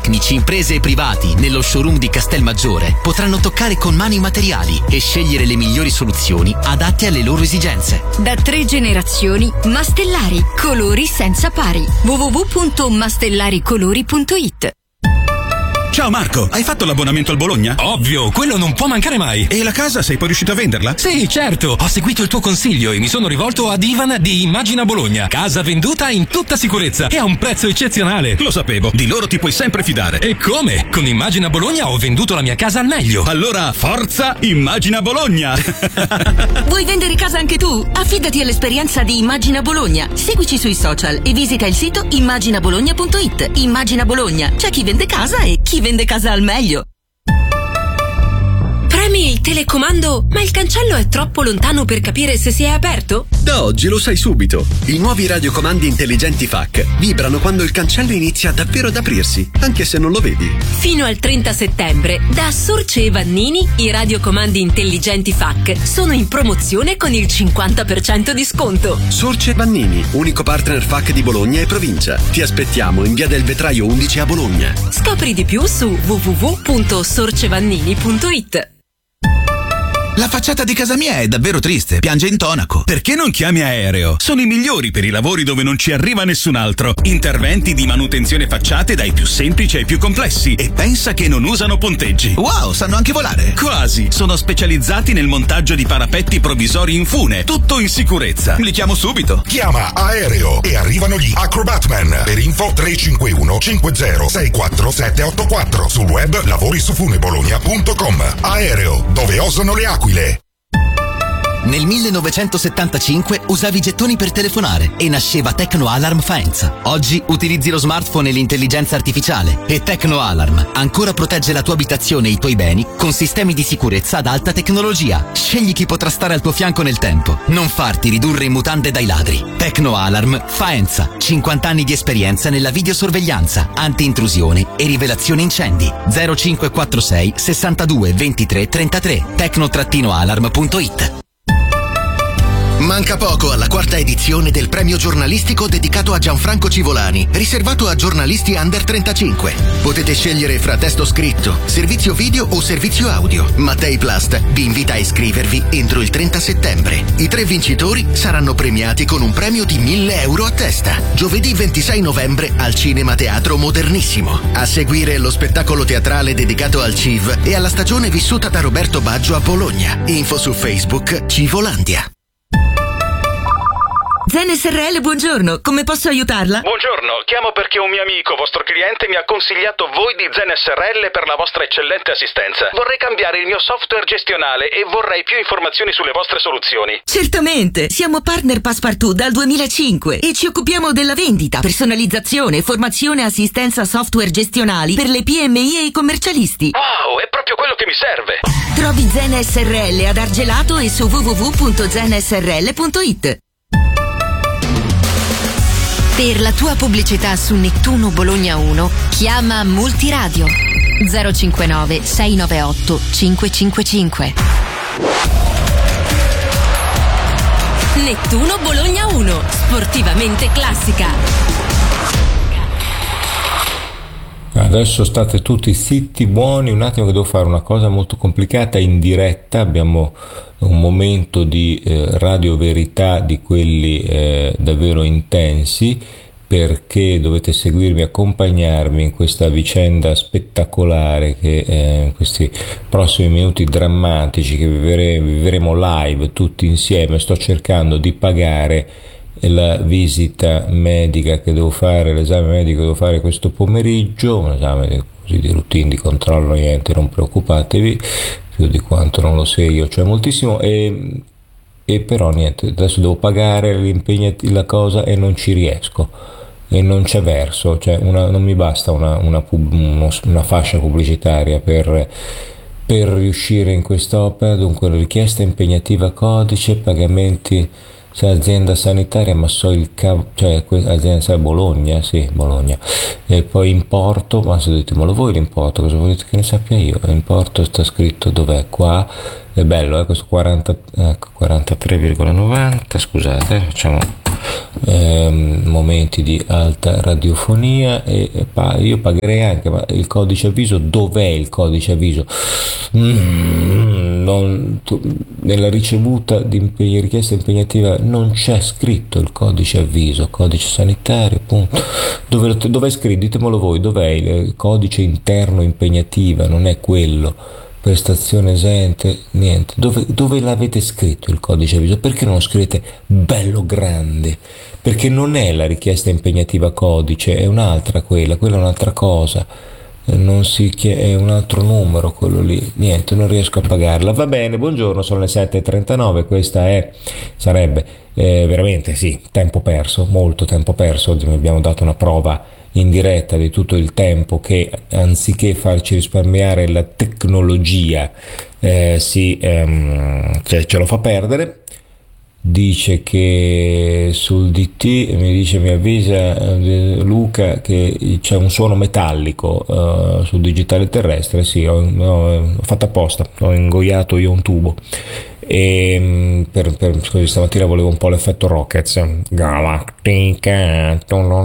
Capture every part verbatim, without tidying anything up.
Tecnici, imprese e privati nello showroom di Castelmaggiore potranno toccare con mano i materiali e scegliere le migliori soluzioni adatte alle loro esigenze. Da tre generazioni, Mastellari, colori senza pari. w w w punto mastellaricolori punto it. Ciao Marco, hai fatto l'abbonamento al Bologna? Ovvio, quello non può mancare mai. E la casa, sei poi riuscito a venderla? Sì, certo, ho seguito il tuo consiglio e mi sono rivolto ad Ivan di Immagina Bologna. Casa venduta in tutta sicurezza e a un prezzo eccezionale. Lo sapevo, di loro ti puoi sempre fidare. E come? Con Immagina Bologna ho venduto la mia casa al meglio. Allora, forza Immagina Bologna! Vuoi vendere casa anche tu? Affidati all'esperienza di Immagina Bologna. Seguici sui social e visita il sito immagina bologna punto it. Immagina Bologna, c'è chi vende casa e chi vende casa al meglio. Premi il telecomando, ma il cancello è troppo lontano per capire se si è aperto? Da oggi lo sai subito. I nuovi radiocomandi intelligenti F A C vibrano quando il cancello inizia davvero ad aprirsi, anche se non lo vedi. Fino al trenta settembre, da Sorce e Vannini, i radiocomandi intelligenti F A C sono in promozione con il cinquanta per cento di sconto. Sorce e Vannini, unico partner F A C di Bologna e provincia. Ti aspettiamo in via del Vetraio undici a Bologna. Scopri di più su w w w punto sorcevannini punto it. La facciata di casa mia è davvero triste, piange intonaco. Perché non chiami Aereo? Sono i migliori per i lavori dove non ci arriva nessun altro. Interventi di manutenzione facciate dai più semplici ai più complessi. E pensa che non usano ponteggi. Wow, sanno anche volare. Quasi. Sono specializzati nel montaggio di parapetti provvisori in fune. Tutto in sicurezza. Li chiamo subito. Chiama Aereo e arrivano gli Acrobatman. Per info tre cinque uno cinque zero sei quattro sette otto quattro. Sul web lavorisufunebologna punto com. Aereo, dove osano le aquile. Nel millenovecentosettantacinque usavi i gettoni per telefonare e nasceva Tecno Alarm Faenza. Oggi utilizzi lo smartphone e l'intelligenza artificiale e Tecno Alarm ancora protegge la tua abitazione e i tuoi beni con sistemi di sicurezza ad alta tecnologia. Scegli chi potrà stare al tuo fianco nel tempo. Non farti ridurre in mutande dai ladri. Tecno Alarm Faenza. cinquanta anni di esperienza nella videosorveglianza, anti-intrusione e rivelazione incendi. zero cinque quattro sei sessantadue ventitré trentatré. tecno alarm punto it. Manca poco alla quarta edizione del premio giornalistico dedicato a Gianfranco Civolani, riservato a giornalisti under trentacinque. Potete scegliere fra testo scritto, servizio video o servizio audio. Mattei Plast vi invita a iscrivervi entro il trenta settembre. I tre vincitori saranno premiati con un premio di mille euro a testa. Giovedì ventisei novembre al Cinema Teatro Modernissimo. A seguire lo spettacolo teatrale dedicato al C I V e alla stagione vissuta da Roberto Baggio a Bologna. Info su Facebook Civolandia. Zen S R L, buongiorno, come posso aiutarla? Buongiorno, chiamo perché un mio amico, vostro cliente, mi ha consigliato voi di Zen S R L per la vostra eccellente assistenza. Vorrei cambiare il mio software gestionale e vorrei più informazioni sulle vostre soluzioni. Certamente, siamo partner Passepartout dal duemilacinque e ci occupiamo della vendita, personalizzazione, formazione e assistenza software gestionali per le P M I e i commercialisti. Wow, è proprio quello che mi serve. Trovi Zen S R L ad Argelato e su w w w punto zen s r l punto it. Per la tua pubblicità su Nettuno Bologna uno, chiama Multiradio zero cinquantanove sei novantotto cinquecentocinquantacinque. Nettuno Bologna uno, sportivamente classica. Adesso state tutti zitti, buoni, un attimo che devo fare una cosa molto complicata in diretta. Abbiamo un momento di eh, radio verità di quelli eh, davvero intensi, perché dovete seguirmi, accompagnarmi in questa vicenda spettacolare che eh, in questi prossimi minuti drammatici che vivere, vivremo live tutti insieme. Sto cercando di pagare la visita medica che devo fare, l'esame medico che devo fare questo pomeriggio, un esame così di routine, di controllo, niente, non preoccupatevi, più di quanto non lo sei io, cioè moltissimo, e, e però niente, adesso devo pagare l'impegno, la cosa, e non ci riesco e non c'è verso, cioè una, non mi basta una, una, uno, una fascia pubblicitaria per per riuscire in quest'opera. Dunque richiesta impegnativa, codice, pagamenti, cioè azienda sanitaria, ma so il cav- cioè azienda sanitaria Bologna, sì, Bologna, e poi importo, ma se dite, ma lo vuoi l'importo, cosa volete che ne sappia io? L'importo sta scritto, dov'è? Qua è bello, eh, questo quaranta, ecco, quarantatré virgola novanta, scusate, facciamo ehm, momenti di alta radiofonia e, e pa- io pagherei anche, ma il codice avviso, dov'è il codice avviso? Mm, non, tu, nella ricevuta di impeg- richiesta impegnativa non c'è scritto il codice avviso, codice sanitario, punto. Dove, dove è scritto? Ditemelo voi, dov'è il codice interno impegnativa? Non è quello. Prestazione esente, niente. Dove, dove l'avete scritto il codice avviso? Perché non lo scrivete bello grande? Perché non è la richiesta impegnativa codice, è un'altra quella, quella è un'altra cosa. Non si chiede, è un altro numero quello lì, niente, non riesco a pagarla. Va bene, buongiorno, sono le sette e trentanove, questa è, sarebbe eh, veramente sì, tempo perso, molto tempo perso. Oggi abbiamo dato una prova in diretta di tutto il tempo che, anziché farci risparmiare la tecnologia, eh, si, ehm, cioè, ce lo fa perdere. Dice che sul D T, mi dice, mi avvisa eh, Luca che c'è un suono metallico uh, sul digitale terrestre. Sì, ho, ho, ho fatto apposta, ho ingoiato io un tubo e per, per, così stamattina volevo un po' l'effetto Rockets Galactica.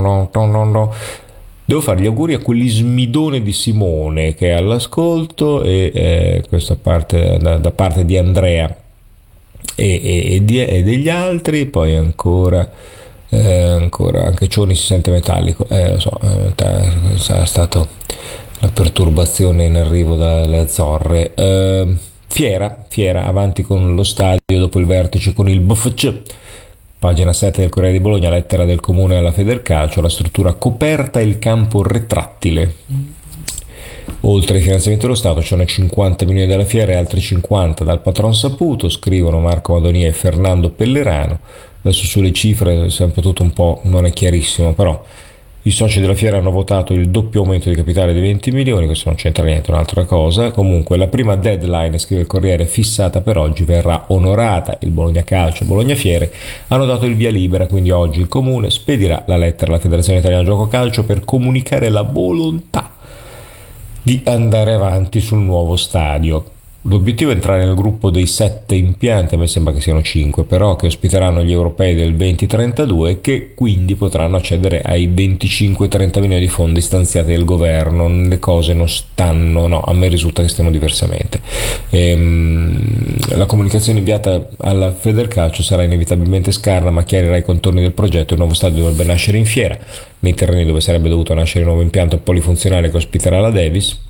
Devo fare gli auguri a quell'ismidone di Simone che è all'ascolto e eh, questa parte da, da parte di Andrea E, e, e, di, e degli altri. Poi ancora eh, ancora anche Cioni si sente metallico, eh, lo so, eh, sarà stata la perturbazione in arrivo dalle Azzorre. eh, Fiera, Fiera avanti con lo stadio dopo il vertice con il B F C. Pagina sette del Corriere di Bologna, lettera del Comune alla Federcalcio, la struttura coperta e il campo retrattile. Oltre ai finanziamenti dello Stato ci sono cinquanta milioni dalla Fiera e altri cinquanta dal patron saputo, scrivono Marco Madonia e Fernando Pellerano. Adesso sulle cifre è sempre tutto un po', non è chiarissimo, però i soci della Fiera hanno votato il doppio aumento di capitale di venti milioni, questo non c'entra niente, è un'altra cosa. Comunque la prima deadline, scrive il Corriere, fissata per oggi verrà onorata. Il Bologna Calcio e Bologna Fiere hanno dato il via libera, quindi oggi il Comune spedirà la lettera alla Federazione Italiana Gioco Calcio per comunicare la volontà di andare avanti sul nuovo stadio. L'obiettivo è entrare nel gruppo dei sette impianti, a me sembra che siano cinque però, che ospiteranno gli europei del venti trentadue e che quindi potranno accedere ai venticinque trenta milioni di fondi stanziati dal governo. Le cose non stanno, no, a me risulta che stiano diversamente. Ehm, la comunicazione inviata alla Federcalcio sarà inevitabilmente scarna, ma chiarirà i contorni del progetto. Il nuovo stadio dovrebbe nascere in Fiera, nei terreni dove sarebbe dovuto nascere il nuovo impianto polifunzionale che ospiterà la Davis.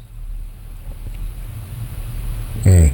Mm.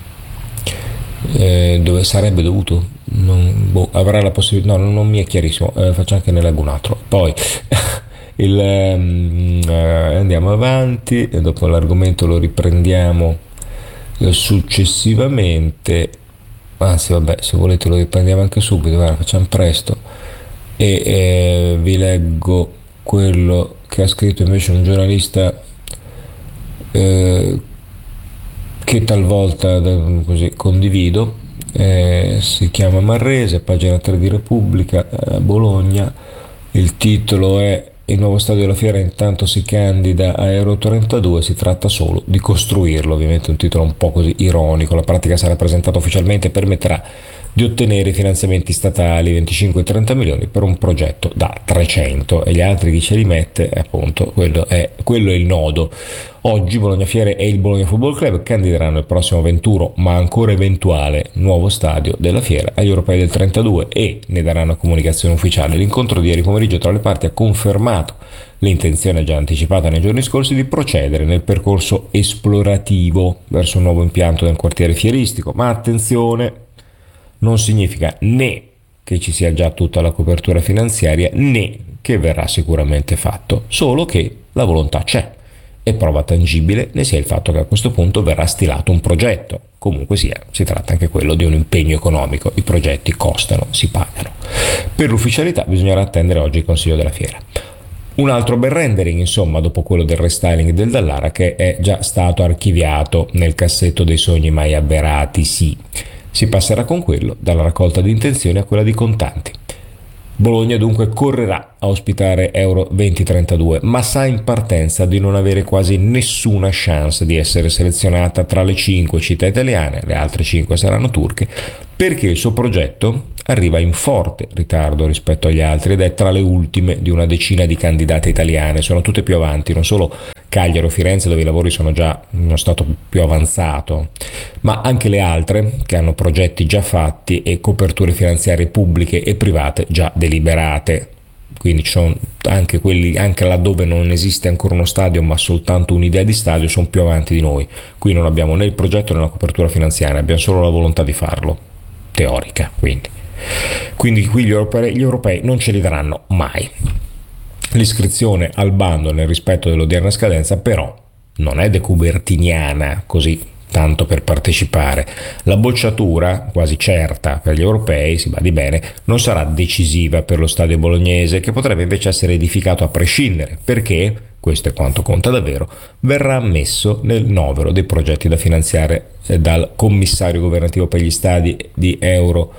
Eh, dove sarebbe dovuto non, boh, avrà la possibilità, no, non, non mi è chiarissimo, eh, faccio anche nell'Agunatro. Poi il, um, eh, andiamo avanti e dopo l'argomento lo riprendiamo eh, successivamente, anzi vabbè, se volete lo riprendiamo anche subito, guarda, facciamo presto e eh, vi leggo quello che ha scritto invece un giornalista eh, che talvolta così condivido, eh, si chiama Marrese, pagina tre di Repubblica, eh, Bologna. Il titolo è: il nuovo stadio della Fiera intanto si candida a Euro trentadue, si tratta solo di costruirlo. Ovviamente un titolo un po' così ironico. La pratica sarà presentata ufficialmente e permetterà di ottenere finanziamenti statali venticinque trenta milioni per un progetto da trecento, e gli altri chi ce li mette, appunto, quello è, quello è il nodo. Oggi Bologna Fiere e il Bologna Football Club candideranno il prossimo venturo, ma ancora eventuale, nuovo stadio della Fiera agli europei del trentadue e ne daranno comunicazione ufficiale. L'incontro di ieri pomeriggio tra le parti ha confermato l'intenzione già anticipata nei giorni scorsi di procedere nel percorso esplorativo verso un nuovo impianto nel quartiere fieristico, ma attenzione, non significa né che ci sia già tutta la copertura finanziaria né che verrà sicuramente fatto, solo che la volontà c'è e prova tangibile ne sia il fatto che a questo punto verrà stilato un progetto. Comunque sia, si tratta anche quello di un impegno economico, i progetti costano, si pagano. Per l'ufficialità bisognerà attendere oggi il Consiglio della Fiera. Un altro bel rendering, insomma, dopo quello del restyling del Dallara, che è già stato archiviato nel cassetto dei sogni mai avverati, sì. Si passerà con quello dalla raccolta di intenzioni a quella di contanti. Bologna dunque correrà a ospitare Euro duemilatrentadue, ma sa in partenza di non avere quasi nessuna chance di essere selezionata tra le cinque città italiane, le altre cinque saranno turche, perché il suo progetto arriva in forte ritardo rispetto agli altri ed è tra le ultime di una decina di candidate italiane. Sono tutte più avanti, non solo Cagliari o Firenze, dove i lavori sono già in uno stato più avanzato, ma anche le altre che hanno progetti già fatti e coperture finanziarie pubbliche e private già deliberate. Quindi ci sono anche quelli, anche laddove non esiste ancora uno stadio ma soltanto un'idea di stadio, sono più avanti di noi. Qui non abbiamo né il progetto né la copertura finanziaria, abbiamo solo la volontà di farlo, teorica. Quindi, quindi qui gli europei, gli europei non ce li daranno mai. L'iscrizione al bando nel rispetto dell'odierna scadenza però non è decubertiniana così tanto per partecipare. La bocciatura, quasi certa per gli europei, si badi bene, non sarà decisiva per lo stadio bolognese, che potrebbe invece essere edificato a prescindere, perché, questo è quanto conta davvero, verrà ammesso nel novero dei progetti da finanziare dal commissario governativo per gli stadi di Euro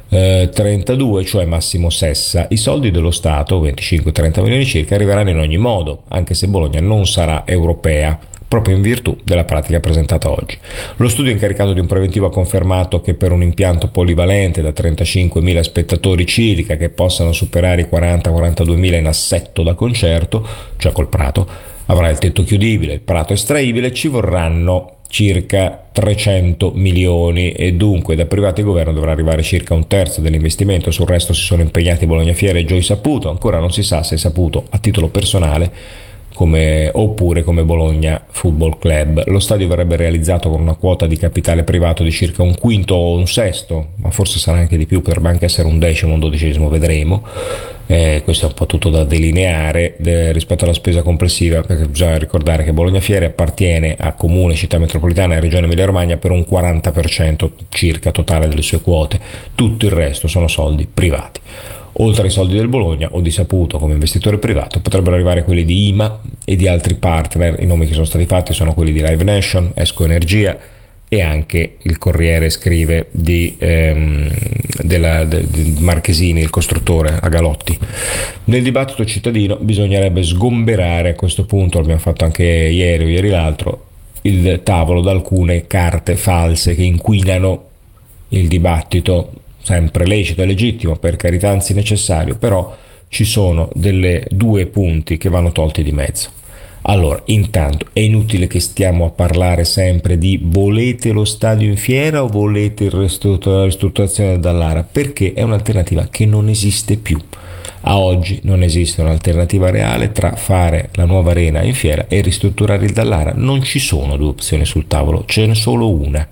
trentadue, cioè Massimo Sessa. I soldi dello Stato, venticinque trenta milioni circa, arriveranno in ogni modo, anche se Bologna non sarà europea, proprio in virtù della pratica presentata oggi. Lo studio incaricato di un preventivo ha confermato che per un impianto polivalente da trentacinquemila spettatori circa, che possano superare i quaranta quarantaduemila in assetto da concerto, cioè col prato, avrà il tetto chiudibile, il prato estraibile, ci vorranno circa trecento milioni e dunque da privati e governo dovrà arrivare circa un terzo dell'investimento. Sul resto si sono impegnati Bologna Fiera e Gioia Saputo, ancora non si sa se Saputo a titolo personale come, oppure come Bologna Football Club. Lo stadio verrebbe realizzato con una quota di capitale privato di circa un quinto o un sesto, ma forse sarà anche di più, potrebbe anche essere un decimo, un dodicesimo, vedremo. Eh, questo è un po' tutto da delineare eh, rispetto alla spesa complessiva, perché bisogna ricordare che Bologna Fiere appartiene a Comune, Città Metropolitana e Regione Emilia-Romagna per un quaranta per cento circa totale delle sue quote, tutto il resto sono soldi privati. Oltre ai soldi del Bologna o di Saputo come investitore privato potrebbero arrivare quelli di I M A e di altri partner. I nomi che sono stati fatti sono quelli di Live Nation, Esco Energia e anche il Corriere scrive di, ehm, della, de, di Marchesini, il costruttore, a Galotti. Nel dibattito cittadino bisognerebbe sgomberare a questo punto, l'abbiamo fatto anche ieri o ieri l'altro, il tavolo da alcune carte false che inquinano il dibattito, sempre lecito e legittimo, per carità, anzi necessario, però ci sono delle due punti che vanno tolti di mezzo. Allora, intanto è inutile che stiamo a parlare sempre di volete lo stadio in fiera o volete il ristru- la ristrutturazione del Dallara, perché è un'alternativa che non esiste più. A oggi non esiste un'alternativa reale tra fare la nuova arena in fiera e ristrutturare il Dallara. Non ci sono due opzioni sul tavolo, ce n'è solo una.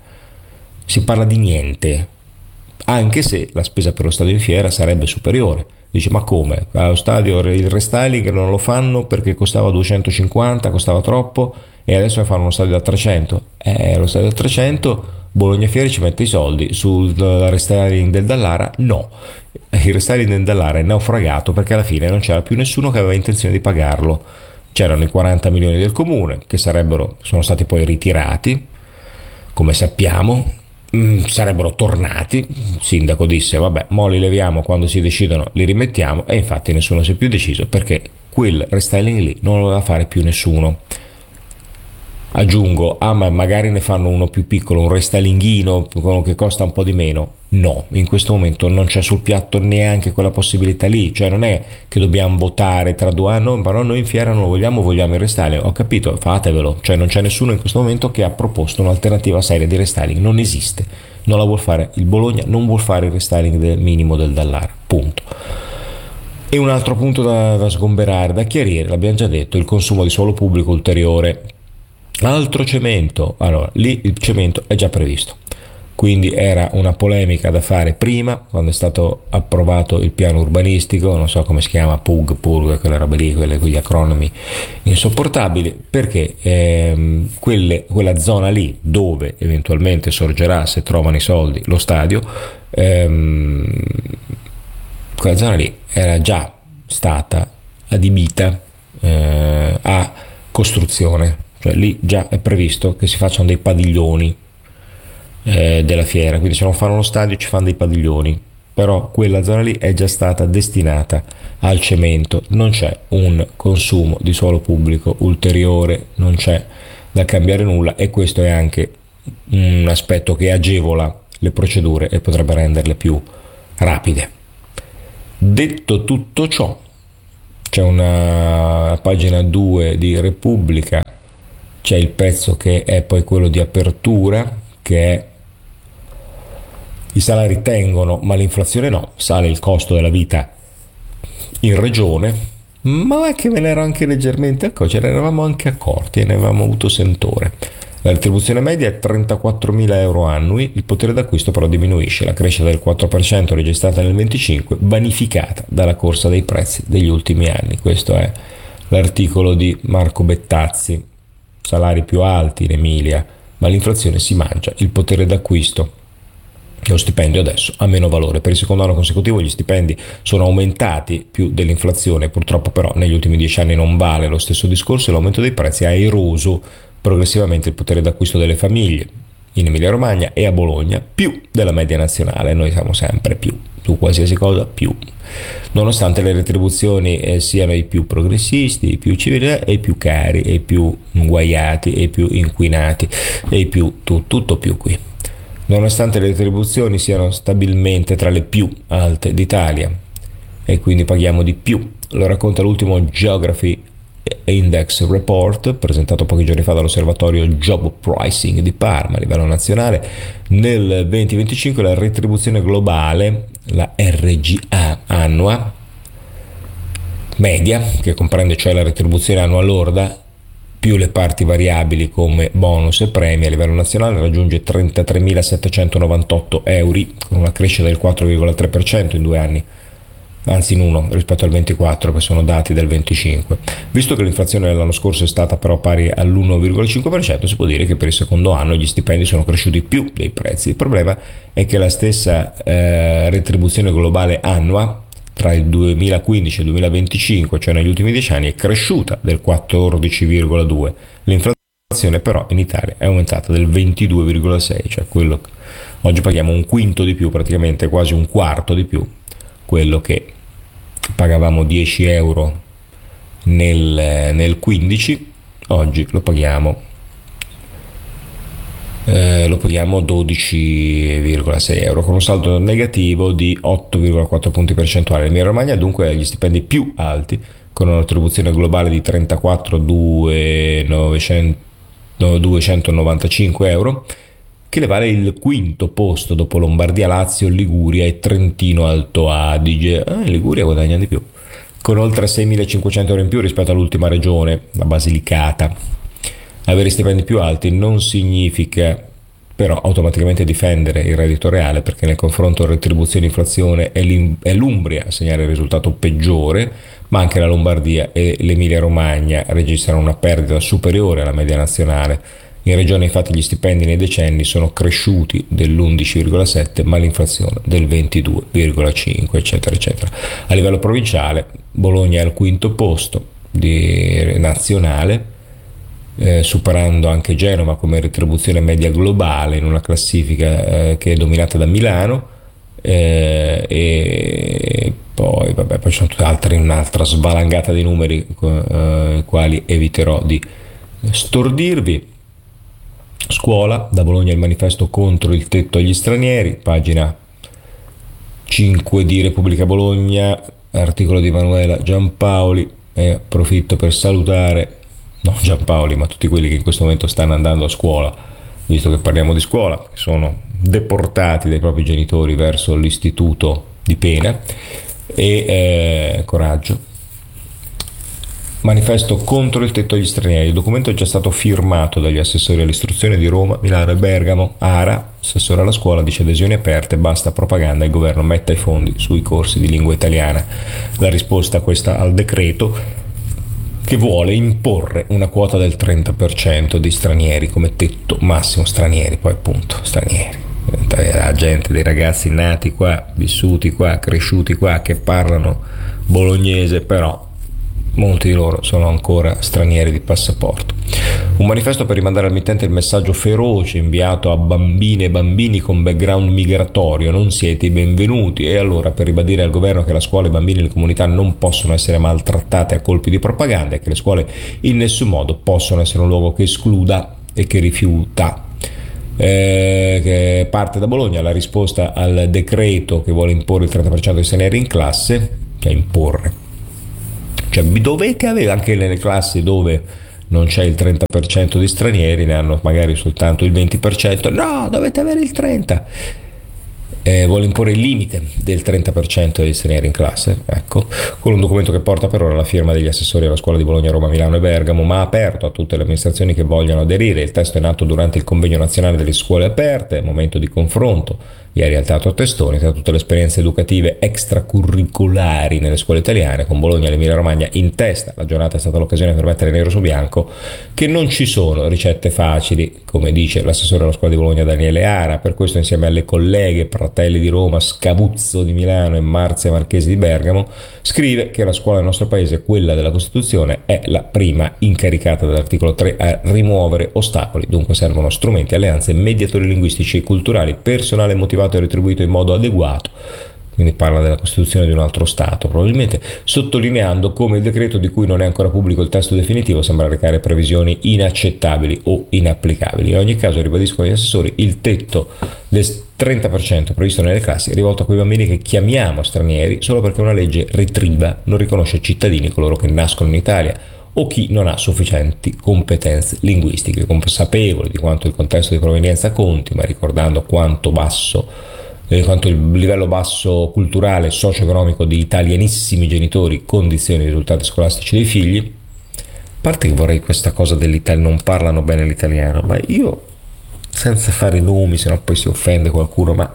Si parla di niente, anche se la spesa per lo stadio in fiera sarebbe superiore. Dice, ma come? Allo stadio il restyling non lo fanno perché costava duecentocinquanta, costava troppo, e adesso ne fanno uno stadio da trecento. Eh, lo stadio da trecento, Bologna Fiere ci mette i soldi sul restyling del Dallara? No, il restyling del Dallara è naufragato perché alla fine non c'era più nessuno che aveva intenzione di pagarlo. C'erano i quaranta milioni del comune che sarebbero, sono stati poi ritirati, come sappiamo. Mm, sarebbero tornati. Il sindaco disse vabbè, mo li leviamo, quando si decidono li rimettiamo, e infatti nessuno si è più deciso perché quel restyling lì non lo doveva fare più nessuno. Aggiungo, ah ma magari ne fanno uno più piccolo, un restylinghino che costa un po' di meno. No, in questo momento non c'è sul piatto neanche quella possibilità lì, cioè non è che dobbiamo votare tra due anni, no, però noi in fiera non lo vogliamo, vogliamo il restyling. Ho capito, fatevelo, cioè non c'è nessuno in questo momento che ha proposto un'alternativa seria di restyling, non esiste, non la vuol fare il Bologna, non vuol fare il restyling del minimo del Dallara, punto. E un altro punto da, da sgomberare, da chiarire, l'abbiamo già detto, il consumo di suolo pubblico ulteriore. Altro cemento, allora lì il cemento è già previsto, quindi era una polemica da fare prima, quando è stato approvato il piano urbanistico, non so come si chiama, P U G, P U G, quelle robe lì, quelle, quegli acronimi insopportabili, perché ehm, quelle, quella zona lì dove eventualmente sorgerà, se trovano i soldi, lo stadio, ehm, quella zona lì era già stata adibita eh, a costruzione. Cioè lì già è previsto che si facciano dei padiglioni eh, della fiera, quindi se non fanno lo stadio ci fanno dei padiglioni però quella zona lì è già stata destinata al cemento, non c'è un consumo di suolo pubblico ulteriore, non c'è da cambiare nulla, e questo è anche un aspetto che agevola le procedure e potrebbe renderle più rapide. Detto tutto ciò, c'è una pagina due di Repubblica, c'è il pezzo che è poi quello di apertura, che è: i salari tengono ma l'inflazione no, sale il costo della vita in regione, ma è che me ne ero anche leggermente accorti, ce ne eravamo anche accorti e ne avevamo avuto sentore. La retribuzione media è trentaquattromila euro annui, il potere d'acquisto però diminuisce, la crescita del quattro per cento registrata nel venticinque vanificata dalla corsa dei prezzi degli ultimi anni. Questo è l'articolo di Marco Bettazzi. Salari più alti in Emilia, ma l'inflazione si mangia il potere d'acquisto. Lo stipendio adesso ha meno valore. Per il secondo anno consecutivo gli stipendi sono aumentati più dell'inflazione, purtroppo però negli ultimi dieci anni non vale lo stesso discorso e l'aumento dei prezzi ha eroso progressivamente il potere d'acquisto delle famiglie in Emilia Romagna e a Bologna più della media nazionale. Noi siamo sempre più, su qualsiasi cosa più, nonostante le retribuzioni eh, siano i più progressisti, i più civili e i più cari, e i più inguaiati, e i più inquinati, e i più tu, tutto più qui. Nonostante le retribuzioni siano stabilmente tra le più alte d'Italia e quindi paghiamo di più, lo racconta l'ultimo Geography Index Report presentato pochi giorni fa dall'osservatorio Job Pricing di Parma a livello nazionale. Nel duemilaventicinque la retribuzione globale, la R G A annua media, che comprende cioè la retribuzione annua lorda più le parti variabili come bonus e premi, a livello nazionale raggiunge trentatremilasettecentonovantotto euro, con una crescita del quattro virgola tre per cento in due anni, anzi in uno rispetto al ventiquattro, che sono dati del venticinque. Visto che l'inflazione dell'anno scorso è stata però pari all'uno virgola cinque per cento, si può dire che per il secondo anno gli stipendi sono cresciuti più dei prezzi. Il problema è che la stessa eh, retribuzione globale annua tra il duemilaquindici e il duemilaventicinque, cioè negli ultimi dieci anni, è cresciuta del quattordici virgola due. L'inflazione però in Italia è aumentata del ventidue virgola sei, cioè quello che oggi paghiamo un quinto di più, praticamente quasi un quarto di più quello che pagavamo dieci euro nel, nel quindici, oggi lo paghiamo eh, lo paghiamo dodici virgola sei euro, con un saldo negativo di otto virgola quattro punti percentuali. L'Emilia Romagna dunque ha gli stipendi più alti, con una retribuzione globale di trentaquattro virgola duecentonovantacinque euro, che le vale il quinto posto dopo Lombardia, Lazio, Liguria e Trentino Alto Adige. Ah, in Liguria guadagna di più, con oltre seimilacinquecento euro in più rispetto all'ultima regione, la Basilicata. Avere stipendi più alti non significa però automaticamente difendere il reddito reale, perché nel confronto retribuzione e inflazione è, è l'Umbria a segnare il risultato peggiore, ma anche la Lombardia e l'Emilia Romagna registrano una perdita superiore alla media nazionale. In regione infatti gli stipendi nei decenni sono cresciuti dell'undici virgola sette, ma l'inflazione del ventidue virgola cinque, eccetera eccetera. A livello provinciale Bologna è al quinto posto di nazionale, eh, superando anche Genova come retribuzione media globale in una classifica eh, che è dominata da Milano, eh, e poi vabbè poi ci sono tutte altre, un'altra svalangata di numeri eh, i quali eviterò di stordirvi. Scuola, da Bologna il manifesto contro il tetto agli stranieri, pagina cinque di Repubblica Bologna, articolo di Emanuela Giampaoli, e approfitto per salutare non Giampaoli ma tutti quelli che in questo momento stanno andando a scuola, visto che parliamo di scuola, che sono deportati dai propri genitori verso l'istituto di pena, e eh, coraggio. Manifesto contro il tetto agli stranieri. Il documento è già stato firmato dagli assessori all'istruzione di Roma, Milano e Bergamo. Ara, assessore alla scuola, dice adesioni aperte, basta propaganda, il governo metta i fondi sui corsi di lingua italiana. La risposta a questa al decreto, che vuole imporre una quota del trenta per cento di stranieri come tetto massimo, stranieri poi appunto stranieri, la gente, dei ragazzi nati qua, vissuti qua, cresciuti qua, che parlano bolognese, però molti di loro sono ancora stranieri di passaporto. Un manifesto per rimandare al mittente il messaggio feroce inviato a bambine e bambini con background migratorio: non siete i benvenuti. E allora, per ribadire al governo che la scuola, i bambini e le comunità non possono essere maltrattate a colpi di propaganda e che le scuole in nessun modo possono essere un luogo che escluda e che rifiuta. Eh, che parte da Bologna la risposta al decreto che vuole imporre il trenta per cento di stranieri in classe, cioè imporre, cioè dovete avere anche nelle classi dove non c'è il trenta per cento di stranieri, ne hanno magari soltanto il venti per cento, no, dovete avere il trenta per cento. Eh, vuole imporre il limite del trenta per cento degli stranieri in classe, ecco, con un documento che porta per ora la firma degli assessori alla scuola di Bologna, Roma, Milano e Bergamo, ma aperto a tutte le amministrazioni che vogliono aderire. Il testo è nato durante il convegno nazionale delle scuole aperte, momento di confronto ieri al Teatro Testoni tra tutte le esperienze educative extracurricolari nelle scuole italiane, con Bologna e l'Emilia Romagna in testa. La giornata è stata l'occasione per mettere nero su bianco che non ci sono ricette facili, come dice l'assessore alla scuola di Bologna Daniele Ara. Per questo, insieme alle colleghe Fratelli di Roma, Scavuzzo di Milano e Marzia Marchesi di Bergamo, scrive che la scuola del nostro paese, quella della Costituzione, è la prima incaricata dall'articolo tre a rimuovere ostacoli. Dunque servono strumenti, alleanze, mediatori linguistici e culturali, personale motivato e retribuito in modo adeguato. Quindi parla della Costituzione di un altro Stato, probabilmente, sottolineando come il decreto, di cui non è ancora pubblico il testo definitivo, sembra recare previsioni inaccettabili o inapplicabili. In ogni caso, ribadiscono gli assessori, il tetto del trenta per cento previsto nelle classi è rivolto a quei bambini che chiamiamo stranieri solo perché una legge retriva non riconosce cittadini coloro che nascono in Italia o chi non ha sufficienti competenze linguistiche. Consapevoli di quanto il contesto di provenienza conti, ma ricordando quanto basso eh, quanto il livello basso culturale e socio-economico di italianissimi genitori condizioni i risultati scolastici dei figli. A parte che vorrei questa cosa dell'Italia, non parlano bene l'italiano, ma io, senza fare nomi, sennò poi si offende qualcuno, ma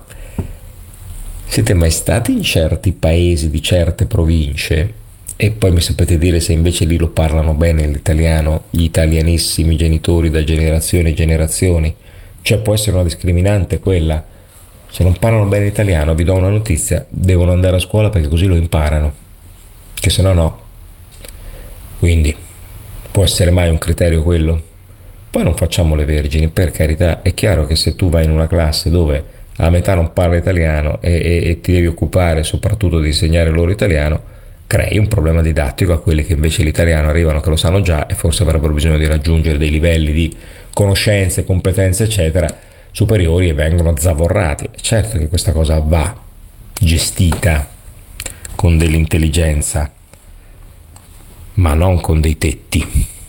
siete mai stati in certi paesi di certe province? E poi mi sapete dire se invece lì lo parlano bene l'italiano, gli italianissimi genitori da generazioni e generazioni? Cioè può essere una discriminante quella? Se non parlano bene l'italiano, vi do una notizia, devono andare a scuola perché così lo imparano, che se no no. Quindi può essere mai un criterio quello? Poi non facciamo le vergini, per carità. È chiaro che se tu vai in una classe dove a metà non parla italiano e, e, e ti devi occupare soprattutto di insegnare loro italiano, crei un problema didattico a quelli che invece l'italiano arrivano che lo sanno già e forse avrebbero bisogno di raggiungere dei livelli di conoscenze, competenze eccetera superiori e vengono zavorrati. Certo che questa cosa va gestita con dell'intelligenza, ma non con dei tetti.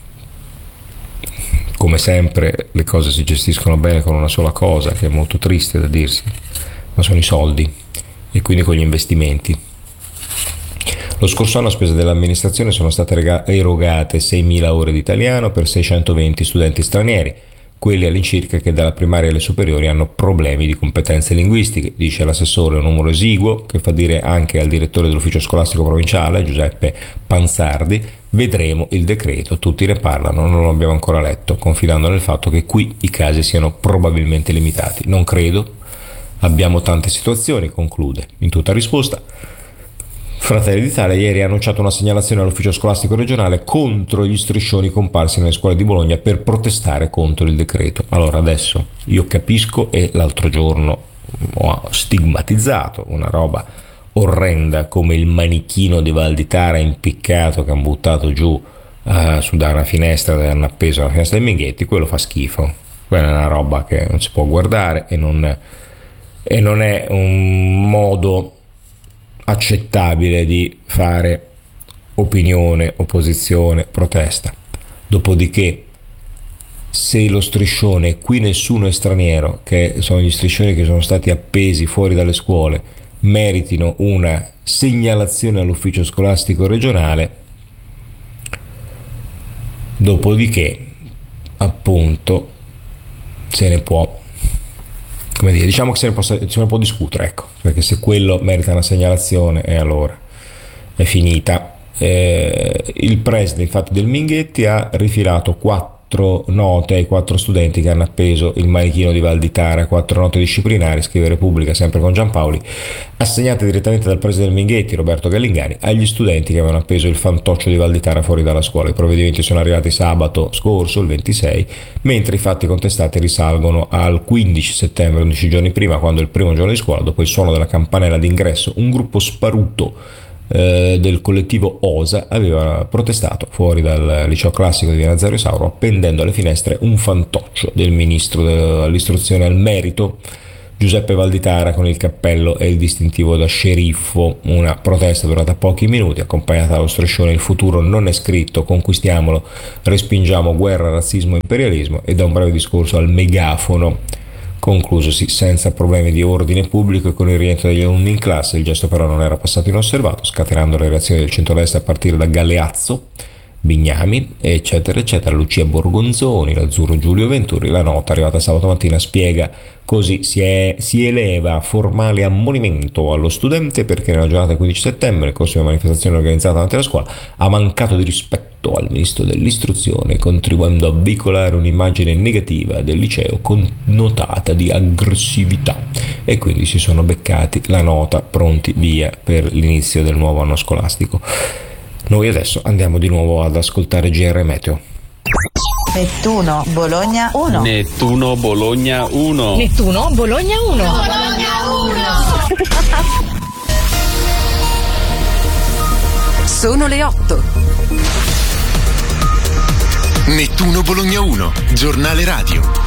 Come sempre le cose si gestiscono bene con una sola cosa, che è molto triste da dirsi, ma sono i soldi, e quindi con gli investimenti. Lo scorso anno a spese dell'amministrazione sono state rega- erogate seimila ore di italiano per seicentoventi studenti stranieri, quelli all'incirca che dalla primaria alle superiori hanno problemi di competenze linguistiche, dice l'assessore, un numero esiguo che fa dire anche al direttore dell'ufficio scolastico provinciale, Giuseppe Pansardi. Vedremo il decreto, tutti ne parlano, non lo abbiamo ancora letto, confidando nel fatto che qui i casi siano probabilmente limitati. Non credo, abbiamo tante situazioni, conclude. In tutta risposta, Fratelli d'Italia ieri ha annunciato una segnalazione all'ufficio scolastico regionale contro gli striscioni comparsi nelle scuole di Bologna per protestare contro il decreto. Allora adesso io capisco, e l'altro giorno ho stigmatizzato una roba orrenda come il manichino di Valditara impiccato che hanno buttato giù uh, su da una finestra, che hanno appeso alla finestra dei Minghetti. Quello fa schifo, quella è una roba che non si può guardare e non, e non è un modo accettabile di fare opinione, opposizione, protesta. Dopodiché, se lo striscione, qui nessuno è straniero, che sono gli striscioni che sono stati appesi fuori dalle scuole, meritino una segnalazione all'ufficio scolastico regionale, dopodiché appunto se ne può, come dire, diciamo che se ne, può, se ne può discutere, ecco, perché se quello merita una segnalazione e allora è finita. Eh, il preside infatti del Minghetti ha rifilato quattro quattro note ai quattro studenti che hanno appeso il manichino di Valditara, quattro note disciplinari, scrive Repubblica sempre con Giampaoli, assegnate direttamente dal preside del Minghetti, Roberto Gallingani, agli studenti che avevano appeso il fantoccio di Valditara fuori dalla scuola. I provvedimenti sono arrivati sabato scorso, il ventisei, mentre i fatti contestati risalgono al quindici settembre, undici giorni prima, quando il primo giorno di scuola, dopo il suono della campanella d'ingresso, un gruppo sparuto eh, del collettivo Osa aveva protestato fuori dal liceo classico di Via Nazario Sauro, appendendo alle finestre un fantoccio del ministro dell'istruzione al merito Giuseppe Valditara con il cappello e il distintivo da sceriffo. Una protesta durata pochi minuti, accompagnata dallo striscione "Il futuro non è scritto, conquistiamolo, respingiamo guerra, razzismo e imperialismo", e da un breve discorso al megafono, conclusosi senza problemi di ordine pubblico e con il rientro degli alunni in classe. Il gesto però non era passato inosservato, scatenando le reazioni del centrodestra a partire da Galeazzo, Bignami, eccetera eccetera, Lucia Borgonzoni, l'azzurro Giulio Venturi. La nota arrivata sabato mattina spiega così: si, è, si eleva formale ammonimento allo studente perché nella giornata del quindici settembre, nel corso di una manifestazione organizzata davanti alla scuola, ha mancato di rispetto al ministro dell'istruzione, contribuendo a veicolare un'immagine negativa del liceo connotata di aggressività, e quindi si sono beccati la nota, pronti via per l'inizio del nuovo anno scolastico. Noi adesso andiamo di nuovo ad ascoltare G R Meteo. Nettuno Bologna uno. Nettuno Bologna uno. Nettuno Bologna uno. Bologna uno. Sono le otto. Nettuno Bologna uno, giornale radio.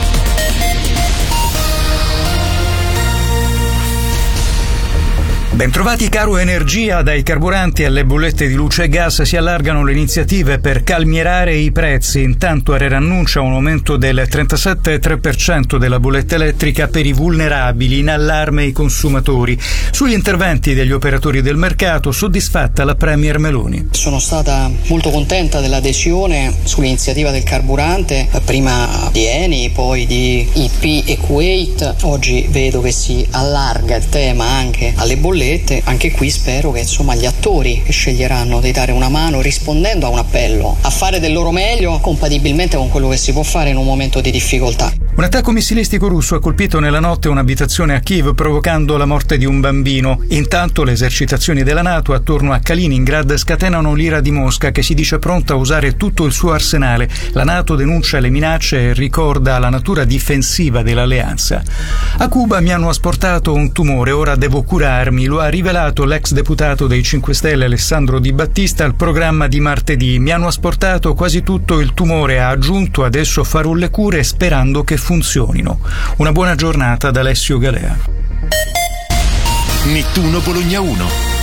Bentrovati. Caro energia, dai carburanti alle bollette di luce e gas si allargano le iniziative per calmierare i prezzi. Intanto ARERA annuncia un aumento del trentasette virgola tre per cento della bolletta elettrica per i vulnerabili, in allarme i consumatori. Sugli interventi degli operatori del mercato, soddisfatta la Premier Meloni. Sono stata molto contenta dell'adesione sull'iniziativa del carburante, prima di Eni, poi di I P e Kuwait. Oggi vedo che si allarga il tema anche alle bollette. Anche qui spero che insomma gli attori che sceglieranno di dare una mano, rispondendo a un appello a fare del loro meglio compatibilmente con quello che si può fare in un momento di difficoltà. Un attacco missilistico russo ha colpito nella notte un'abitazione a Kiev, provocando la morte di un bambino. Intanto le esercitazioni della NATO attorno a Kaliningrad scatenano l'ira di Mosca, che si dice pronta a usare tutto il suo arsenale. La NATO denuncia le minacce e ricorda la natura difensiva dell'alleanza. A Cuba mi hanno asportato un tumore, ora devo curarmi. Lo ha rivelato l'ex deputato dei cinque Stelle Alessandro Di Battista al programma di martedì. Mi hanno asportato quasi tutto il tumore, ha aggiunto, adesso farò le cure sperando che funzionino. Una buona giornata da Alessio Galea. Nettuno Bologna uno.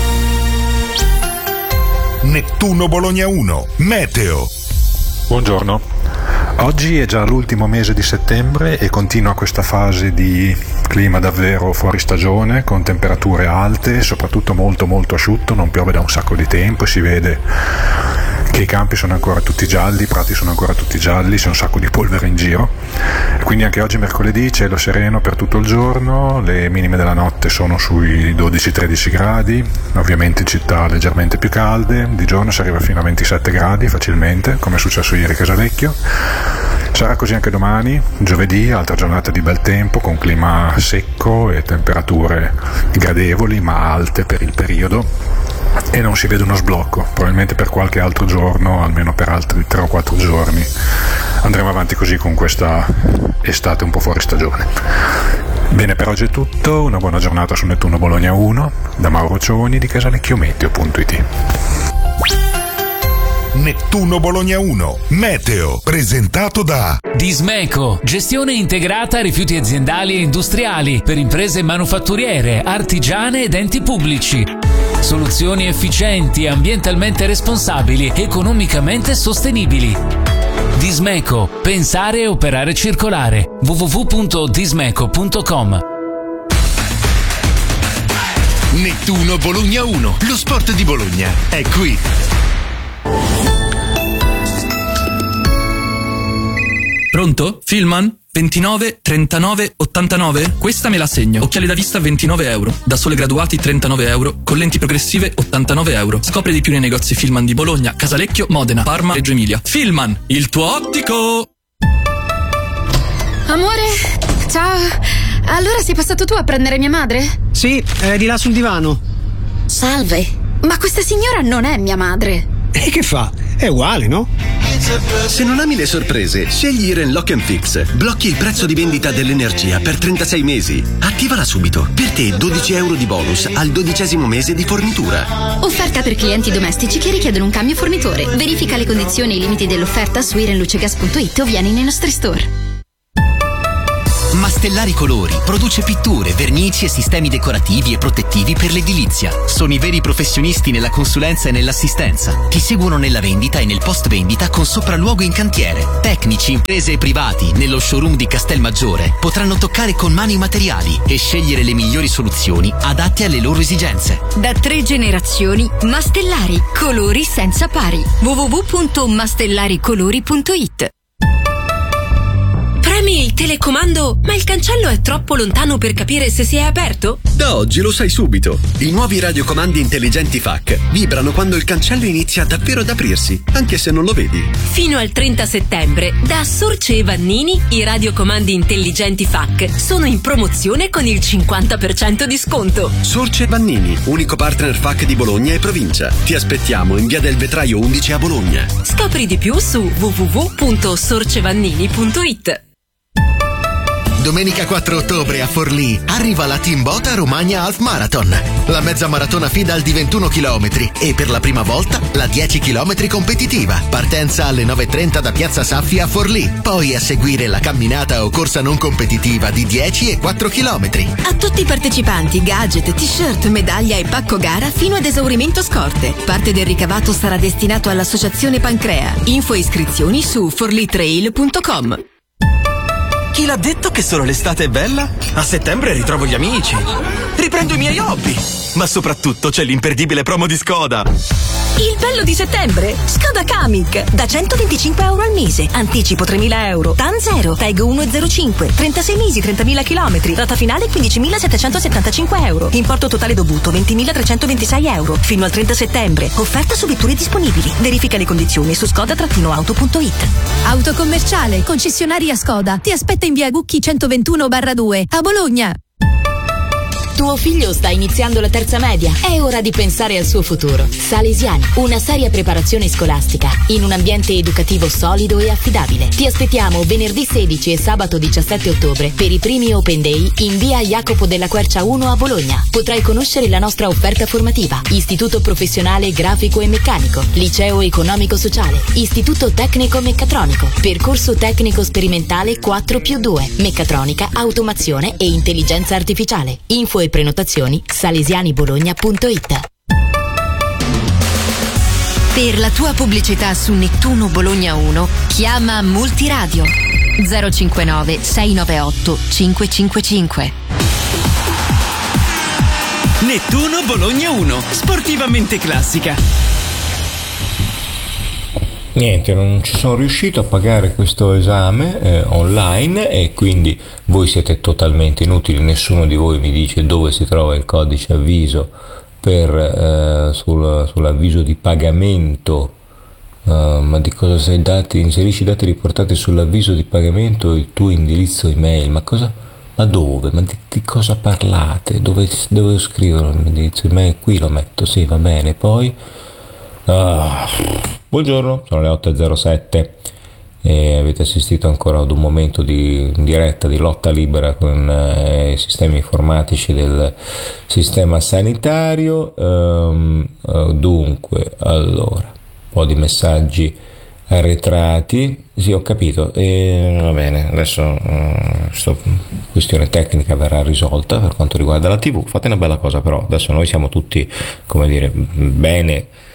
Nettuno Bologna uno. Meteo. Buongiorno. Oggi è già l'ultimo mese di settembre e continua questa fase di clima davvero fuori stagione, con temperature alte e soprattutto molto molto asciutto. Non piove da un sacco di tempo e si vede che i campi sono ancora tutti gialli, i prati sono ancora tutti gialli, c'è un sacco di polvere in giro. Quindi anche oggi mercoledì cielo sereno per tutto il giorno, le minime della notte sono sui dodici tredici gradi, ovviamente in città leggermente più calde, di giorno si arriva fino a ventisette gradi facilmente, come è successo ieri a Casalecchio. Sarà così anche domani, giovedì, altra giornata di bel tempo con clima secco e temperature gradevoli ma alte per il periodo, e non si vede uno sblocco. Probabilmente per qualche altro giorno, almeno per altri tre o quattro giorni, andremo avanti così con questa estate un po' fuori stagione. Bene, per oggi è tutto, una buona giornata su Nettuno Bologna uno, da Mauro Cioni di casalecchiometeo punto it. Nettuno Bologna uno. Meteo, presentato da Dismeco, gestione integrata rifiuti aziendali e industriali per imprese manufatturiere, artigiane ed enti pubblici. Soluzioni efficienti, ambientalmente responsabili, economicamente sostenibili. Dismeco, pensare e operare circolare. w w w punto dismeco punto com. Nettuno Bologna uno, lo sport di Bologna è qui. Pronto? Filman? ventinove trentanove ottantanove? Questa me la segno. Occhiali da vista ventinove euro. Da Sole Graduati trentanove euro. Con lenti progressive ottantanove euro. Scopri di più nei negozi Filman di Bologna, Casalecchio, Modena, Parma, Reggio Emilia. Filman, il tuo ottico! Amore, ciao. Allora sei passato tu a prendere mia madre? Sì, è di là sul divano. Salve, ma questa signora non è mia madre. E che fa? È uguale, no? Se non ami le sorprese, scegli Iren Lock and Fix. Blocchi il prezzo di vendita dell'energia per trentasei mesi. Attivala subito. Per te dodici euro di bonus al dodicesimo mese di fornitura. Offerta per clienti domestici che richiedono un cambio fornitore. Verifica le condizioni e i limiti dell'offerta su irenlucegas punto it o vieni nei nostri store. Mastellari Colori produce pitture, vernici e sistemi decorativi e protettivi per l'edilizia. Sono i veri professionisti nella consulenza e nell'assistenza. Ti seguono nella vendita e nel post vendita con sopralluogo in cantiere. Tecnici, imprese e privati nello showroom di Castelmaggiore potranno toccare con mano i materiali e scegliere le migliori soluzioni adatte alle loro esigenze. Da tre generazioni, Mastellari Colori senza pari. w w w punto mastellaricolori punto it. Premi il telecomando, ma il cancello è troppo lontano per capire se si è aperto? Da oggi lo sai subito. I nuovi radiocomandi intelligenti F A C vibrano quando il cancello inizia davvero ad aprirsi, anche se non lo vedi. Fino al trenta settembre, da Sorce e Vannini, i radiocomandi intelligenti F A C sono in promozione con il cinquanta per cento di sconto. Sorce e Vannini, unico partner F A C di Bologna e provincia. Ti aspettiamo in via del Vetraio undici a Bologna. Scopri di più su w w w punto sorcevannini punto it. Domenica quattro ottobre a Forlì arriva la Timbota Romagna Half Marathon, la mezza maratona FIDAL di ventuno chilometri e per la prima volta la dieci chilometri competitiva. Partenza alle nove e trenta da Piazza Saffi a Forlì, poi a seguire la camminata o corsa non competitiva di dieci e quattro chilometri. A tutti i partecipanti gadget, t-shirt, medaglia e pacco gara fino ad esaurimento scorte. Parte del ricavato sarà destinato all'associazione Pancrea. Info e iscrizioni su forlitrail punto com. Chi l'ha detto che solo l'estate è bella? A settembre ritrovo gli amici, riprendo i miei hobby, ma soprattutto c'è l'imperdibile promo di Skoda. Il bello di settembre? Skoda Kamiq da centoventicinque euro al mese, anticipo tremila euro, T A N zero, T E G uno virgola zero cinque, trentasei mesi, trentamila chilometri, rata finale quindicimilasettecentosettantacinque euro, importo totale dovuto ventimilatrecentoventisei euro, fino al trenta settembre, offerta su vetture disponibili, verifica le condizioni su skoda auto punto it. Autocommerciale, concessionaria Skoda, ti aspetta in via Gucchi centoventuno barra due a Bologna. Tuo figlio sta iniziando la terza media. È ora di pensare al suo futuro. Salesiani, una seria preparazione scolastica in un ambiente educativo solido e affidabile. Ti aspettiamo venerdì sedici e sabato diciassette ottobre per i primi Open Day in via Jacopo della Quercia uno a Bologna. Potrai conoscere la nostra offerta formativa. Istituto Professionale Grafico e Meccanico, Liceo Economico Sociale, Istituto Tecnico Meccatronico, Percorso Tecnico Sperimentale quattro più due, Meccatronica, Automazione e Intelligenza Artificiale. Info e prenotazioni salesianibologna punto it. Per la tua pubblicità su Nettuno Bologna uno chiama Multiradio zero cinquantanove sei novantaotto cinquecentocinquantacinque. Nettuno Bologna uno, sportivamente classica. Niente, non ci sono riuscito a pagare questo esame eh, online e quindi voi siete totalmente inutili, nessuno di voi mi dice dove si trova il codice avviso per, eh, sul, sull'avviso di pagamento, uh, ma di cosa sei dati, inserisci i dati riportati sull'avviso di pagamento e il tuo indirizzo email, ma cosa, ma dove, ma di, di cosa parlate, dove devo scrivere l'indirizzo email, qui lo metto, sì va bene, poi... Ah, buongiorno, sono le otto e zero sette e avete assistito ancora ad un momento di diretta di lotta libera con eh, i sistemi informatici del sistema sanitario. Um, uh, dunque, allora, un po' di messaggi arretrati. Sì, ho capito. E, va bene, adesso uh, questa questione tecnica verrà risolta per quanto riguarda la tivù. Fate una bella cosa, però adesso noi siamo tutti, come dire, bene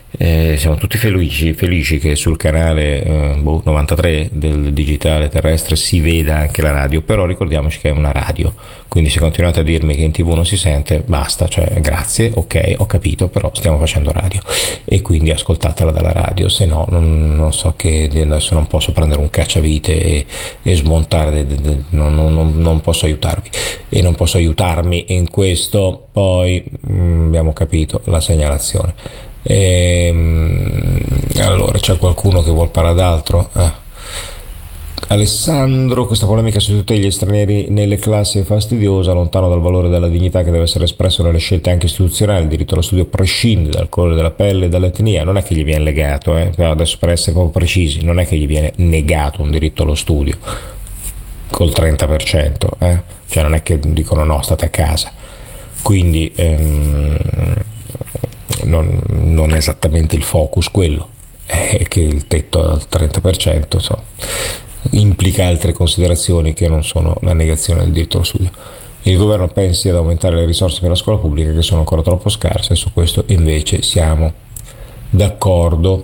Eh, siamo tutti felici, felici che sul canale eh, boh, novantatré del digitale terrestre si veda anche la radio, però ricordiamoci che è una radio, quindi se continuate a dirmi che in tv non si sente, basta, cioè grazie, ok, ho capito, però stiamo facendo radio e quindi ascoltatela dalla radio, se no non, non so che adesso non posso prendere un cacciavite e, e smontare, de, de, de, non, non, non posso aiutarvi e non posso aiutarmi in questo. Poi mh, abbiamo capito la segnalazione. E, allora c'è qualcuno che vuol parlare d'altro? Eh. Alessandro, questa polemica su tutti gli stranieri nelle classi è fastidiosa, lontano dal valore della dignità che deve essere espresso nelle scelte anche istituzionali. Il diritto allo studio prescinde dal colore della pelle e dall'etnia, non è che gli viene legato, eh? Adesso per essere proprio precisi, non è che gli viene negato un diritto allo studio col trenta per cento, eh? Cioè non è che dicono no, state a casa, quindi ehm, Non, non è esattamente il focus quello, è che il tetto al trenta per cento so, implica altre considerazioni che non sono la negazione del diritto allo studio. Il governo pensi ad aumentare le risorse per la scuola pubblica che sono ancora troppo scarse, e su questo invece siamo d'accordo.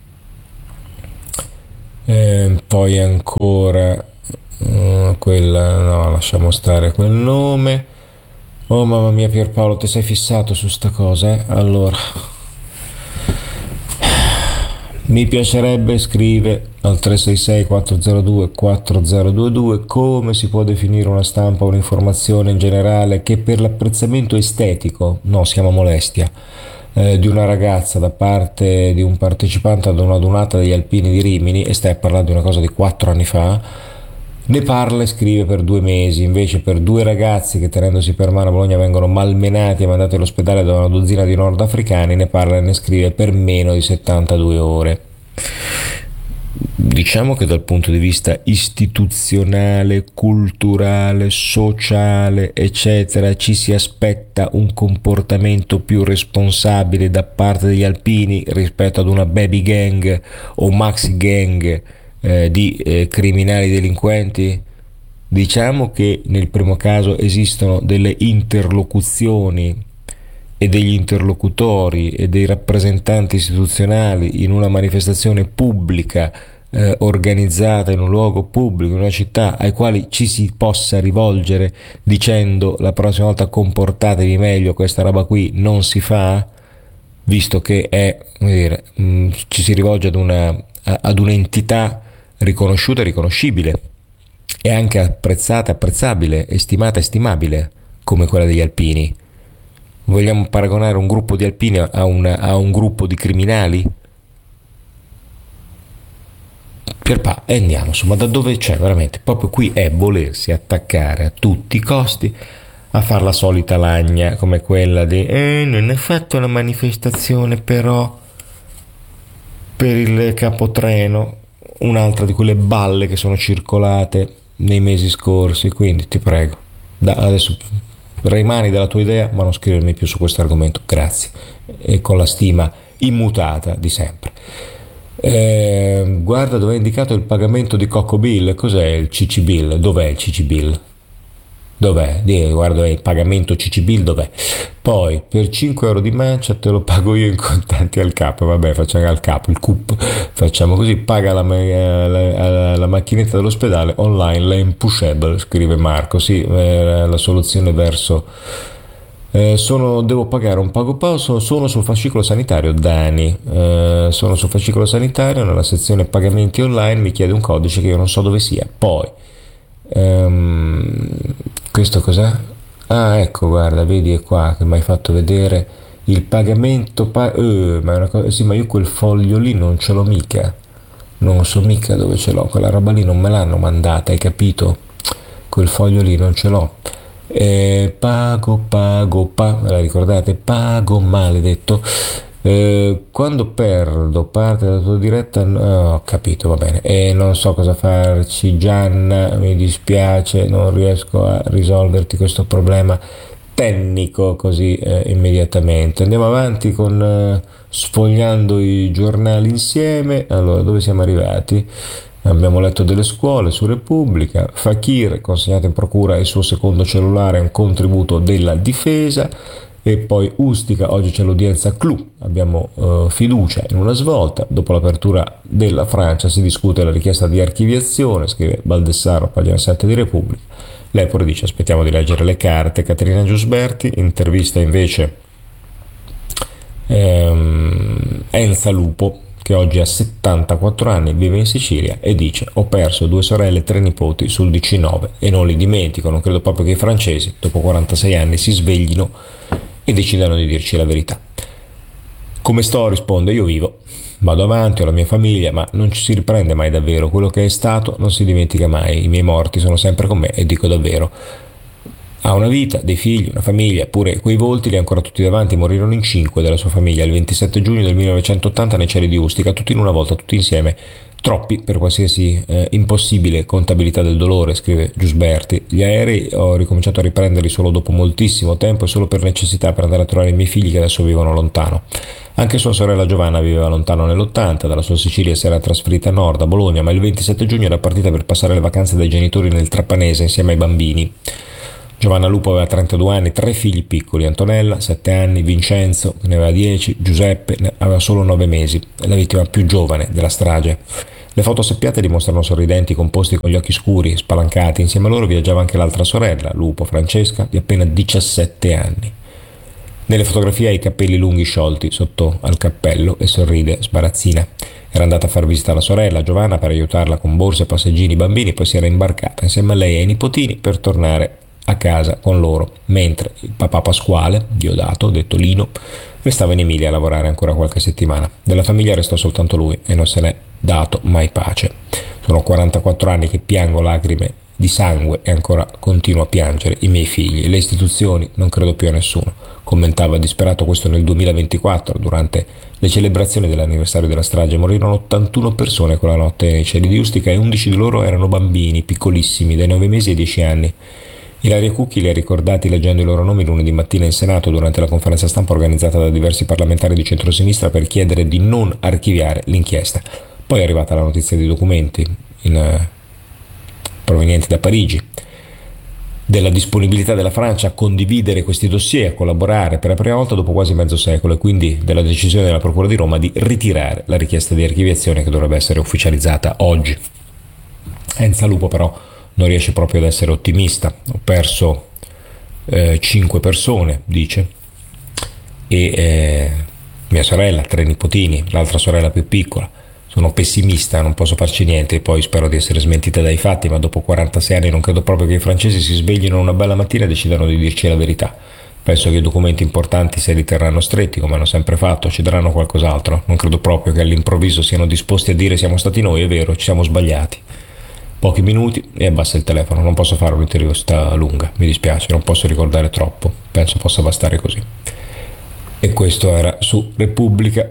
E poi ancora uh, quella, no, lasciamo stare quel nome. Oh mamma mia Pierpaolo, ti sei fissato su sta cosa, eh? Allora, mi piacerebbe, scrive al tre sei sei quattro zero due quattro zero due due, come si può definire una stampa o un'informazione in generale che per l'apprezzamento estetico, no, si chiama molestia, eh, di una ragazza da parte di un partecipante ad una donata degli Alpini di Rimini, e stai parlando di una cosa di quattro anni fa, ne parla e scrive per due mesi, invece per due ragazzi che tenendosi per mano a Bologna vengono malmenati e mandati all'ospedale da una dozzina di nordafricani, ne parla e ne scrive per meno di settantadue ore. Diciamo che dal punto di vista istituzionale, culturale, sociale, eccetera, ci si aspetta un comportamento più responsabile da parte degli alpini rispetto ad una baby gang o maxi gang Eh, di eh, criminali delinquenti. Diciamo che nel primo caso esistono delle interlocuzioni e degli interlocutori e dei rappresentanti istituzionali in una manifestazione pubblica eh, organizzata in un luogo pubblico, in una città, ai quali ci si possa rivolgere dicendo la prossima volta comportatevi meglio, questa roba qui non si fa, visto che è, come dire, mh, ci si rivolge ad una ad un'entità riconosciuta e riconoscibile e anche apprezzata, apprezzabile, estimata e stimabile come quella degli alpini. Vogliamo paragonare un gruppo di alpini a, una, a un gruppo di criminali? Pierpa, e andiamo, insomma, da dove c'è veramente? Proprio qui è volersi attaccare a tutti i costi a far la solita lagna come quella di eh, non è fatto una manifestazione però per il capotreno, un'altra di quelle balle che sono circolate nei mesi scorsi, quindi ti prego, da adesso rimani dalla tua idea ma non scrivermi più su questo argomento, grazie, e con la stima immutata di sempre. Eh, guarda dove è indicato il pagamento di Coco Bill, cos'è il C C Bill? Dov'è il C C Bill? Dov'è? Guarda il pagamento C C Bill, dov'è? Poi per cinque euro di mancia te lo pago io in contanti al capo, vabbè facciamo al capo, il C U P, facciamo così, paga la, la, la, la macchinetta dell'ospedale online, la impushable, scrive Marco, sì, eh, la soluzione verso... Eh, sono, devo pagare un pago passo, sono sul fascicolo sanitario, Dani, eh, sono sul fascicolo sanitario, nella sezione pagamenti online mi chiede un codice che io non so dove sia, poi um, questo cos'è? Ah, ecco, guarda, vedi è qua che mi hai fatto vedere il pagamento pa- eh, ma è una cosa, sì, ma io quel foglio lì non ce l'ho mica, non so mica dove ce l'ho, quella roba lì non me l'hanno mandata, hai capito? Quel foglio lì non ce l'ho. Eh, pago, pago, pa- la ricordate? Pago, maledetto. Eh, quando perdo parte della tua diretta, no, ho capito, va bene, e non so cosa farci, Gianna, mi dispiace, non riesco a risolverti questo problema tecnico così eh, immediatamente. Andiamo avanti con eh, sfogliando i giornali insieme. Allora, dove siamo arrivati? Abbiamo letto delle scuole su Repubblica, Fakir consegnato in procura il suo secondo cellulare, un contributo della difesa, E poi Ustica, oggi c'è l'udienza clou, abbiamo uh, fiducia in una svolta, dopo l'apertura della Francia si discute la richiesta di archiviazione, scrive Baldessaro, pagina sette di Repubblica. L'Epore dice aspettiamo di leggere le carte. Caterina Giusberti, intervista invece ehm, Enza Lupo, che oggi ha settantaquattro anni, vive in Sicilia e dice ho perso due sorelle e tre nipoti sul D C nove e non li dimentico, non credo proprio che i francesi dopo quarantasei anni si sveglino e decidano di dirci la verità. Come sto? Risponde io vivo, vado avanti, ho la mia famiglia, ma non ci si riprende mai davvero, quello che è stato non si dimentica mai, i miei morti sono sempre con me e dico davvero. Ha una vita, dei figli, una famiglia, eppure quei volti li ha ancora tutti davanti, morirono in cinque della sua famiglia il ventisette giugno del millenovecentottanta nei cieli di Ustica, tutti in una volta, tutti insieme, troppi per qualsiasi eh, impossibile contabilità del dolore, scrive Giusberti. Gli aerei ho ricominciato a riprenderli solo dopo moltissimo tempo e solo per necessità, per andare a trovare i miei figli che adesso vivono lontano. Anche sua sorella Giovanna viveva lontano nell'ottanta, dalla sua Sicilia si era trasferita a nord, a Bologna, ma il ventisette giugno era partita per passare le vacanze dai genitori nel Trapanese insieme ai bambini. Giovanna Lupo aveva trentadue anni, tre figli piccoli, Antonella, sette anni, Vincenzo, ne aveva dieci, Giuseppe, ne aveva solo nove mesi, la vittima più giovane della strage. Le foto seppiate dimostrano sorridenti, composti con gli occhi scuri, spalancati, insieme a loro viaggiava anche l'altra sorella, Lupo, Francesca, di appena diciassette anni. Nelle fotografie ha i capelli lunghi sciolti sotto al cappello e sorride sbarazzina. Era andata a far visita alla sorella, Giovanna, per aiutarla con borse, passeggini, bambini, poi si era imbarcata insieme a lei e ai nipotini per tornare a casa con loro, mentre il papà Pasquale, Diodato, detto Lino, restava in Emilia a lavorare ancora qualche settimana. Della famiglia restò soltanto lui e non se n'è dato mai pace. Sono quarantaquattro anni che piango lacrime di sangue e ancora continuo a piangere i miei figli. Le istituzioni non credo più a nessuno. Commentava disperato questo nel duemilaventiquattro, durante le celebrazioni dell'anniversario della strage. Morirono ottantuno persone quella notte nei cieli di Ustica e undici di loro erano bambini piccolissimi, dai nove mesi ai dieci anni. Ilaria Cucchi li ha ricordati leggendo i loro nomi lunedì mattina in Senato durante la conferenza stampa organizzata da diversi parlamentari di centrosinistra per chiedere di non archiviare l'inchiesta. Poi è arrivata la notizia di documenti in, eh, provenienti da Parigi della disponibilità della Francia a condividere questi dossier, a collaborare per la prima volta dopo quasi mezzo secolo, e quindi della decisione della Procura di Roma di ritirare la richiesta di archiviazione che dovrebbe essere ufficializzata oggi. Enza Lupo però non riesce proprio ad essere ottimista. Ho perso eh, cinque persone, dice, e eh, mia sorella, tre nipotini, l'altra sorella più piccola. Sono pessimista, non posso farci niente, e poi spero di essere smentita dai fatti, ma dopo quarantasei anni non credo proprio che i francesi si sveglino una bella mattina e decidano di dirci la verità. Penso che i documenti importanti se li terranno stretti, come hanno sempre fatto, ci daranno qualcos'altro. Non credo proprio che all'improvviso siano disposti a dire siamo stati noi, è vero, ci siamo sbagliati. Pochi minuti e abbassa il telefono. Non posso fare un'intervista lunga, mi dispiace, non posso ricordare troppo, penso possa bastare così. E questo era su Repubblica.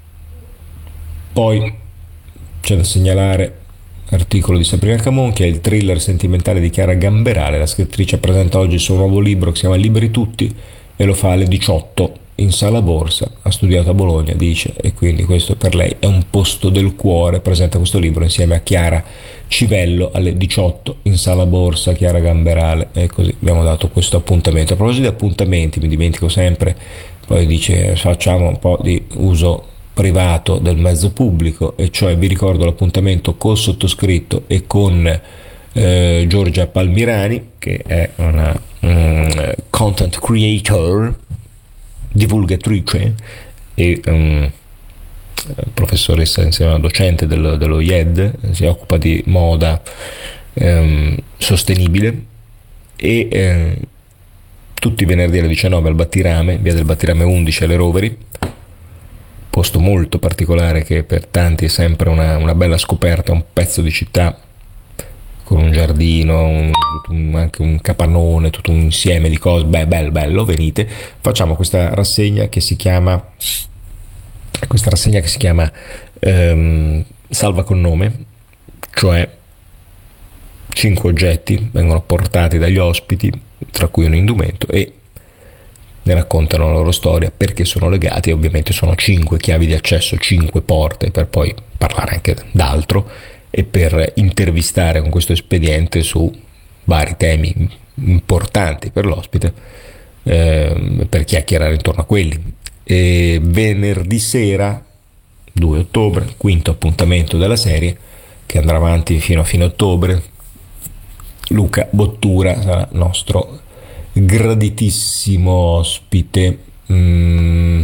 Poi c'è da segnalare articolo di Sabrina Camon, che è il thriller sentimentale di Chiara Gamberale. La scrittrice presenta oggi il suo nuovo libro che si chiama Liberi tutti e lo fa alle diciotto in Sala Borsa. Ha studiato a Bologna, dice, e quindi questo per lei è un posto del cuore. Presenta questo libro insieme a Chiara Civello alle diciotto in Sala Borsa. Chiara Gamberale, e così abbiamo dato questo appuntamento. A proposito di appuntamenti, mi dimentico sempre, poi dice facciamo un po' di uso privato del mezzo pubblico, e cioè vi ricordo l'appuntamento col sottoscritto e con eh, Giorgia Palmirani, che è una um, content creator, divulgatrice e um, professoressa insieme a docente dello, dello I E D, si occupa di moda um, sostenibile, e um, tutti i venerdì alle diciannove al Battirame, via del Battirame undici alle Roveri, posto molto particolare che per tanti è sempre una, una bella scoperta, un pezzo di città con un giardino, un, un, anche un capannone, tutto un insieme di cose. Beh, bello, bello, venite. Facciamo questa rassegna che si chiama questa rassegna che si chiama ehm, Salva con nome, cioè cinque oggetti vengono portati dagli ospiti, tra cui un indumento, e ne raccontano la loro storia, perché sono legati. Ovviamente sono cinque chiavi di accesso, cinque porte, per poi parlare anche d'altro e per intervistare con questo espediente su vari temi importanti per l'ospite eh, per chiacchierare intorno a quelli. E venerdì sera, due ottobre, quinto appuntamento della serie che andrà avanti fino a fine ottobre. Luca Bottura sarà nostro graditissimo ospite. Mm.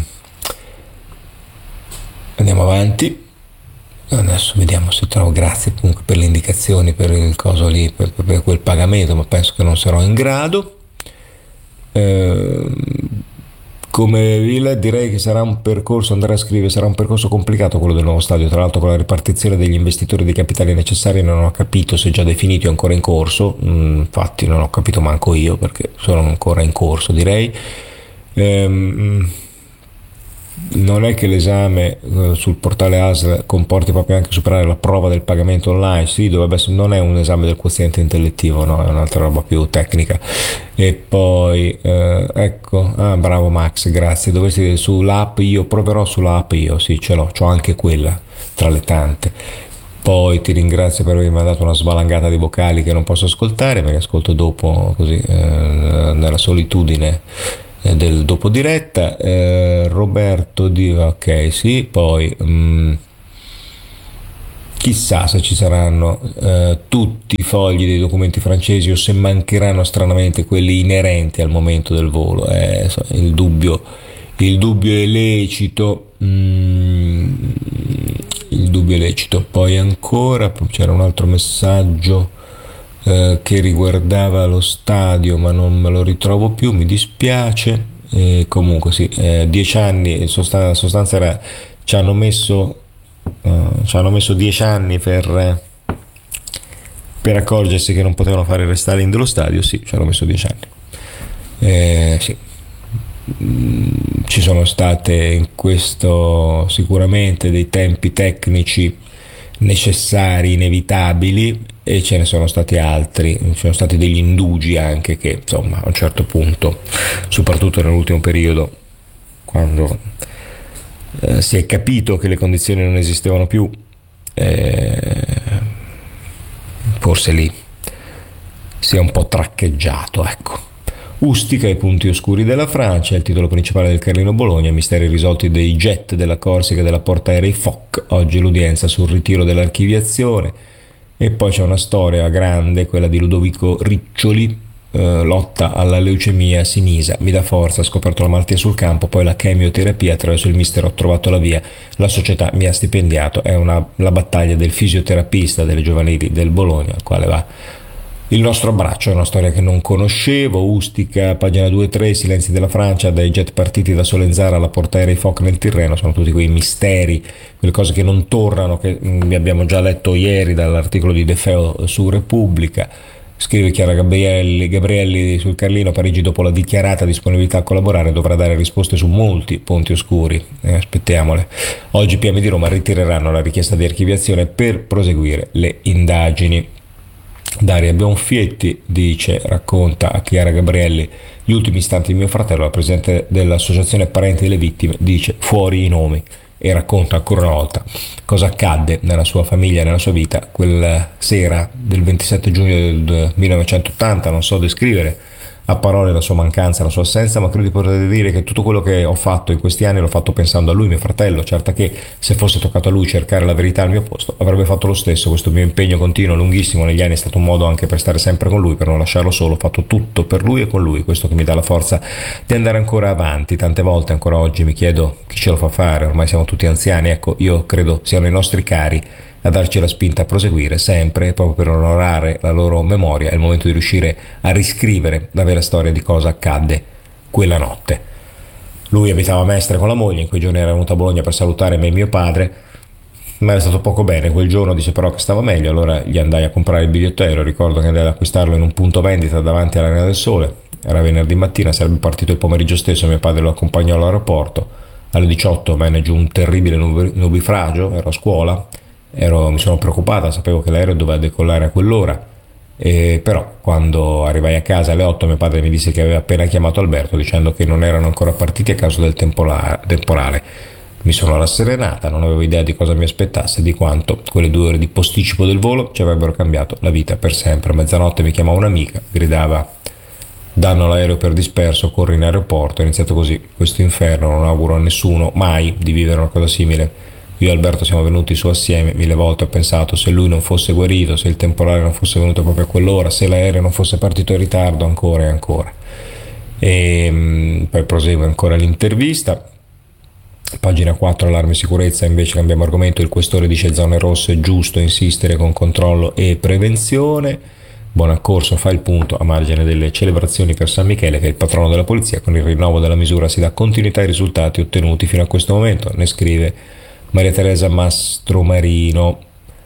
Andiamo avanti, adesso vediamo se trovo, grazie comunque per le indicazioni, per il coso lì, per, per quel pagamento, ma penso che non sarò in grado. Eh, come Villa direi che sarà un percorso, Andrea scrive, sarà un percorso complicato quello del nuovo stadio, tra l'altro con la ripartizione degli investitori dei capitali necessari non ho capito se già definiti o ancora in corso, mm, infatti non ho capito manco io perché sono ancora in corso, direi. Ehm, non è che l'esame eh, sul portale A S L comporti proprio anche superare la prova del pagamento online, sì, dovrebbe essere, non è un esame del quoziente intellettivo, no, è un'altra roba più tecnica. E poi eh, ecco, ah, bravo Max, grazie, dovresti sull'app, io proverò sull'app, io sì, ce l'ho, c'ho anche quella tra le tante. Poi ti ringrazio per avermi mandato una svalangata di vocali che non posso ascoltare, perché ascolto dopo, così eh, nella solitudine del dopo diretta. eh, Roberto di ok, sì, poi mh, chissà se ci saranno eh, tutti i fogli dei documenti francesi o se mancheranno stranamente quelli inerenti al momento del volo. eh, il dubbio il dubbio è lecito, mh, il dubbio è lecito. Poi ancora c'era un altro messaggio Eh, che riguardava lo stadio, ma non me lo ritrovo più, mi dispiace. Eh, comunque sì, eh, dieci anni, in sostanza, in sostanza era, ci hanno messo eh, ci hanno messo dieci anni per per accorgersi che non potevano fare il restyling dello stadio. Sì, ci hanno messo dieci anni. Eh, sì. Mm, ci sono state in questo sicuramente dei tempi tecnici necessari, inevitabili, e ce ne sono stati altri, ci sono stati degli indugi anche che insomma a un certo punto, soprattutto nell'ultimo periodo, quando eh, si è capito che le condizioni non esistevano più, eh, forse lì si è un po' traccheggiato, ecco. Ustica e punti oscuri della Francia, il titolo principale del Carlino Bologna, misteri risolti dei jet della Corsica e della portaerei F O C, oggi l'udienza sul ritiro dell'archiviazione. E poi c'è una storia grande, quella di Ludovico Riccioli, eh, lotta alla leucemia, Sinisa, mi dà forza, ha scoperto la malattia sul campo, poi la chemioterapia, attraverso il mister ho trovato la via, la società mi ha stipendiato, è una, la battaglia del fisioterapista delle giovanili del Bologna, al quale va il nostro abbraccio. È una storia che non conoscevo. Ustica, pagina due e tre, silenzi della Francia, dai jet partiti da Solenzara alla portaerei F O C nel Tirreno, sono tutti quei misteri, quelle cose che non tornano, che vi abbiamo già letto ieri dall'articolo di De Feo su Repubblica. Scrive Chiara Gabrielli, Gabrielli sul Carlino, Parigi dopo la dichiarata disponibilità a collaborare dovrà dare risposte su molti punti oscuri, eh, aspettiamole. Oggi P M di Roma ritireranno la richiesta di archiviazione per proseguire le indagini. Daria Bionfietti dice, racconta a Chiara Gabrielli gli ultimi istanti di mio fratello, la presidente dell'associazione parenti delle vittime, dice fuori i nomi, e racconta ancora una volta cosa accadde nella sua famiglia, nella sua vita quella sera del ventisette giugno del millenovecentottanta. Non so descrivere a parole la sua mancanza, la sua assenza, ma credo di poter dire che tutto quello che ho fatto in questi anni l'ho fatto pensando a lui, mio fratello. Certo che se fosse toccato a lui cercare la verità al mio posto avrebbe fatto lo stesso. Questo mio impegno continuo, lunghissimo negli anni, è stato un modo anche per stare sempre con lui, per non lasciarlo solo. Ho fatto tutto per lui e con lui, questo che mi dà la forza di andare ancora avanti. Tante volte ancora oggi mi chiedo chi ce lo fa fare, ormai siamo tutti anziani, ecco, io credo siano i nostri cari a darci la spinta a proseguire sempre, proprio per onorare la loro memoria. È il momento di riuscire a riscrivere la vera storia di cosa accadde quella notte. Lui abitava a Mestre con la moglie, in quei giorni era venuto a Bologna per salutare me e mio padre, ma era stato poco bene quel giorno, dice però che stava meglio, allora gli andai a comprare il biglietto aereo. Ricordo che andai ad acquistarlo in un punto vendita davanti all'Arena del Sole, era venerdì mattina, sarebbe partito il pomeriggio stesso, mio padre lo accompagnò all'aeroporto. Alle diciotto venne giù un terribile nubifragio, ero a scuola, Ero, mi sono preoccupata, sapevo che l'aereo doveva decollare a quell'ora, e però quando arrivai a casa alle otto mio padre mi disse che aveva appena chiamato Alberto dicendo che non erano ancora partiti a causa del temporale. Mi sono rasserenata, non avevo idea di cosa mi aspettasse, di quanto quelle due ore di posticipo del volo ci avrebbero cambiato la vita per sempre. A mezzanotte mi chiamò un'amica, gridava danno l'aereo per disperso, corri in aeroporto. È iniziato così questo inferno, non auguro a nessuno mai di vivere una cosa simile. Io e Alberto siamo venuti su assieme, mille volte ho pensato se lui non fosse guarito, se il temporale non fosse venuto proprio a quell'ora, se l'aereo non fosse partito in ritardo, ancora e ancora. E poi prosegue ancora l'intervista. Pagina quattro, allarme sicurezza, invece cambiamo argomento, il questore dice zone rosse, giusto insistere con controllo e prevenzione. Buonaccorso fa il punto a margine delle celebrazioni per San Michele, che è il patrono della polizia. Con il rinnovo della misura si dà continuità ai risultati ottenuti fino a questo momento, ne scrive Maria Teresa Mastromarino.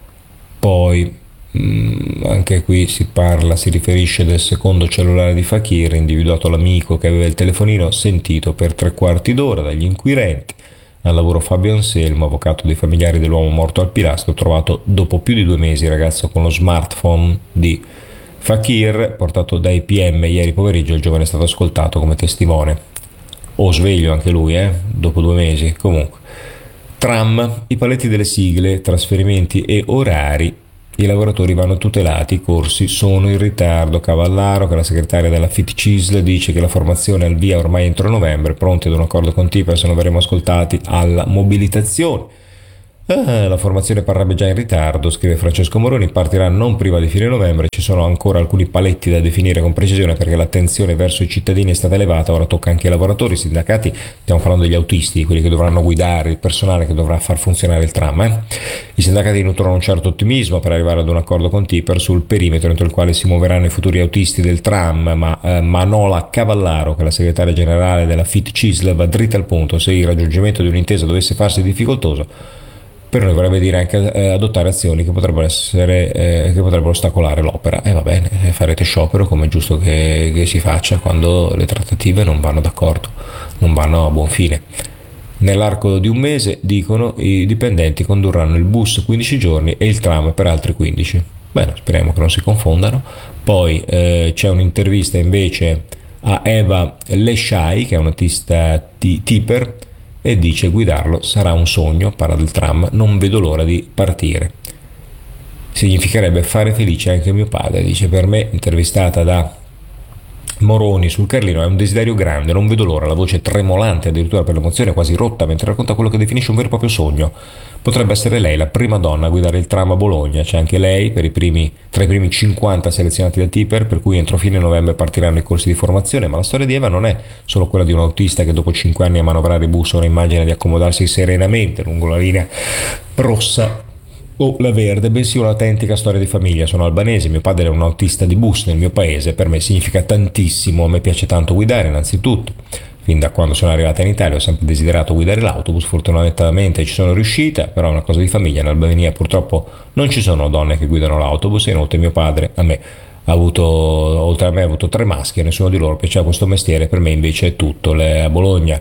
Poi mh, anche qui si parla, si riferisce del secondo cellulare di Fakir, individuato l'amico che aveva il telefonino, sentito per tre quarti d'ora dagli inquirenti. Al lavoro Fabio Anselmo, avvocato dei familiari dell'uomo morto al pilastro, trovato dopo più di due mesi il ragazzo con lo smartphone di Fakir, portato dai P M ieri pomeriggio. Il giovane è stato ascoltato come testimone. O sveglio anche lui, eh? Dopo due mesi. Comunque. Tram, i paletti delle sigle, trasferimenti e orari. I lavoratori vanno tutelati, i corsi sono in ritardo. Cavallaro, che è la segretaria della F I T C I S L, dice che la formazione è al via ormai entro novembre, pronti ad un accordo con Tiper se non verremo ascoltati alla mobilitazione. Ah, la formazione parrebbe già in ritardo, scrive Francesco Moroni, partirà non prima di fine novembre, ci sono ancora alcuni paletti da definire con precisione perché l'attenzione verso i cittadini è stata elevata, ora tocca anche ai lavoratori, i sindacati, stiamo parlando degli autisti, quelli che dovranno guidare, il personale che dovrà far funzionare il tram. Eh? I sindacati nutrono un certo ottimismo per arrivare ad un accordo con Tiper sul perimetro entro il quale si muoveranno i futuri autisti del tram, ma eh, Manola Cavallaro, che è la segretaria generale della F I T C I S L, va dritta al punto: se il raggiungimento di un'intesa dovesse farsi difficoltoso, per noi vorrebbe dire anche eh, adottare azioni che potrebbero essere eh, che potrebbero ostacolare l'opera. E eh, va bene, farete sciopero come è giusto che, che si faccia quando le trattative non vanno d'accordo, non vanno a buon fine. Nell'arco di un mese, dicono, i dipendenti condurranno il bus quindici giorni e il tram per altri quindici. Bene, speriamo che non si confondano. Poi eh, c'è un'intervista invece a Eva Lesciai, che è un'autista t- Tiper, e dice: guidarlo sarà un sogno, parla del tram, non vedo l'ora di partire. Significherebbe fare felice anche mio padre, dice. Per me, intervistata da Moroni sul Carlino, è un desiderio grande, non vedo l'ora, la voce tremolante addirittura per l'emozione, quasi rotta, mentre racconta quello che definisce un vero e proprio sogno. Potrebbe essere lei la prima donna a guidare il tram a Bologna, c'è anche lei per i primi, tra i primi cinquanta selezionati da Tiper, per cui entro fine novembre partiranno i corsi di formazione. Ma la storia di Eva non è solo quella di un autista che dopo cinque anni a manovrare i bus ora immagina di accomodarsi serenamente lungo la linea rossa o la verde, bensì un'autentica storia di famiglia. Sono albanese, mio padre era un autista di bus nel mio paese, per me significa tantissimo, a me piace tanto guidare innanzitutto. Fin da quando sono arrivata in Italia ho sempre desiderato guidare l'autobus, fortunatamente ci sono riuscita, però è una cosa di famiglia. In Albania purtroppo non ci sono donne che guidano l'autobus, e inoltre mio padre a me ha avuto, oltre a me ha avuto tre maschi e nessuno di loro piaceva questo mestiere, per me invece è tutto. Le, a Bologna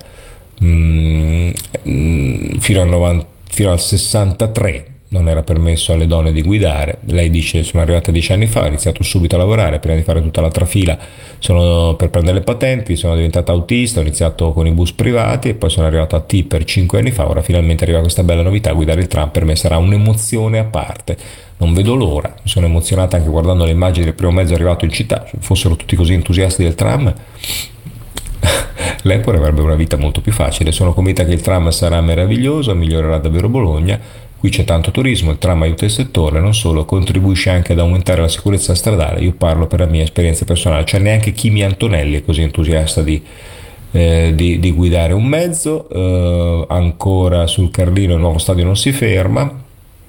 mh, mh, fino, al novanta, fino al sessantatré non era permesso alle donne di guidare. Lei dice: sono arrivata dieci anni fa, ho iniziato subito a lavorare, prima di fare tutta l'altra fila sono per prendere le patenti, sono diventata autista, ho iniziato con i bus privati e poi sono arrivata a Tiper cinque anni fa, ora finalmente arriva questa bella novità, guidare il tram per me sarà un'emozione a parte, non vedo l'ora. Mi sono emozionata anche guardando le immagini del primo mezzo arrivato in città, se fossero tutti così entusiasti del tram l'Empore avrebbe una vita molto più facile. Sono convinta che il tram sarà meraviglioso, migliorerà davvero Bologna. Qui c'è tanto turismo, il tram aiuta il settore, non solo, contribuisce anche ad aumentare la sicurezza stradale. Io parlo per la mia esperienza personale, cioè neanche Kimi Antonelli è così entusiasta di, eh, di, di guidare un mezzo. Eh, ancora sul Carlino il nuovo stadio non si ferma.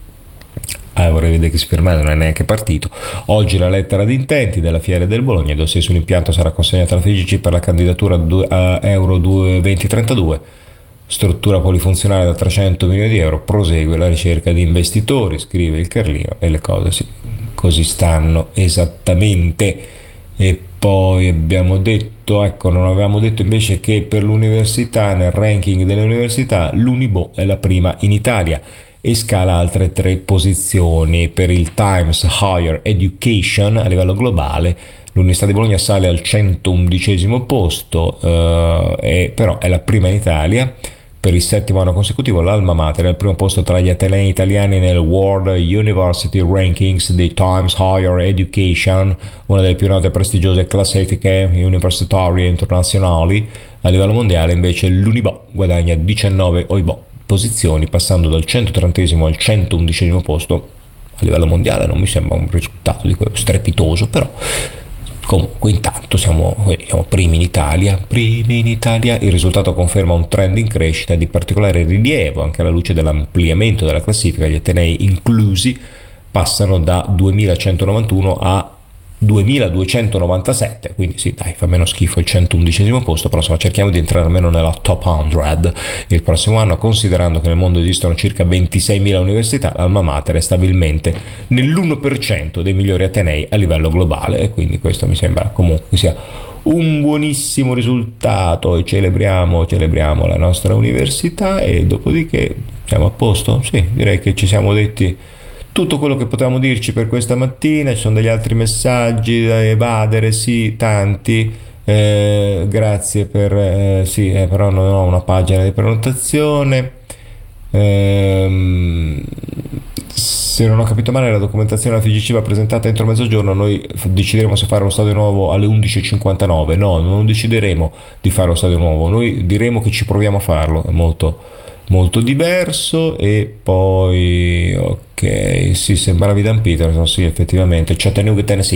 Ah, vorrei vedere che si ferma, non è neanche partito. Oggi la lettera di intenti della Fiera del Bologna, il dossier sull'impianto sarà consegnato alla F I G C per la candidatura a Euro duemilatrentadue. Struttura polifunzionale da trecento milioni di euro, prosegue la ricerca di investitori, scrive il Carlino, e le cose sì, così stanno esattamente. E poi abbiamo detto, ecco, non avevamo detto invece che per l'università, nel ranking delle università, l'Unibo è la prima in Italia e scala altre tre posizioni. Per il Times Higher Education a livello globale l'Università di Bologna sale al centoundicesimo posto, eh, e però è la prima in Italia. per il settimo anno consecutivo l'Alma Mater è al primo posto tra gli atenei italiani nel World University Rankings di Times Higher Education, una delle più note e prestigiose classifiche universitarie internazionali. A livello mondiale invece l'Unibo guadagna diciannove oibò, posizioni, passando dal centotrentesimo al centoundicesimo posto. A livello mondiale non mi sembra un risultato di quello strepitoso, però comunque intanto siamo, siamo primi in Italia, primi in Italia. Il risultato conferma un trend in crescita di particolare rilievo anche alla luce dell'ampliamento della classifica. Gli atenei inclusi passano da duemilacentonovantuno a duemiladuecentonovantasette, quindi sì, dai, fa meno schifo il centoundicesimo posto, però insomma cerchiamo di entrare almeno nella top cento il prossimo anno, considerando che nel mondo esistono circa ventiseimila università. l'Alma Mater è stabilmente nell'uno per cento dei migliori atenei a livello globale, e quindi questo mi sembra comunque sia un buonissimo risultato, e celebriamo, celebriamo la nostra università. E dopodiché siamo a posto? Sì, direi che ci siamo detti tutto quello che potevamo dirci per questa mattina. Ci sono degli altri messaggi da evadere, sì, tanti. Eh, grazie per eh, sì, eh, però non ho una pagina di prenotazione. Eh, se non ho capito male, la documentazione della F I G C va presentata entro mezzogiorno. Noi decideremo se fare uno stadio nuovo alle undici e cinquantanove. No, non decideremo di fare uno stadio nuovo, noi diremo che ci proviamo a farlo. È molto molto diverso. E poi ok, sì, sembravi Dan Peterson, sì, effettivamente Chattanooga, Tennessee.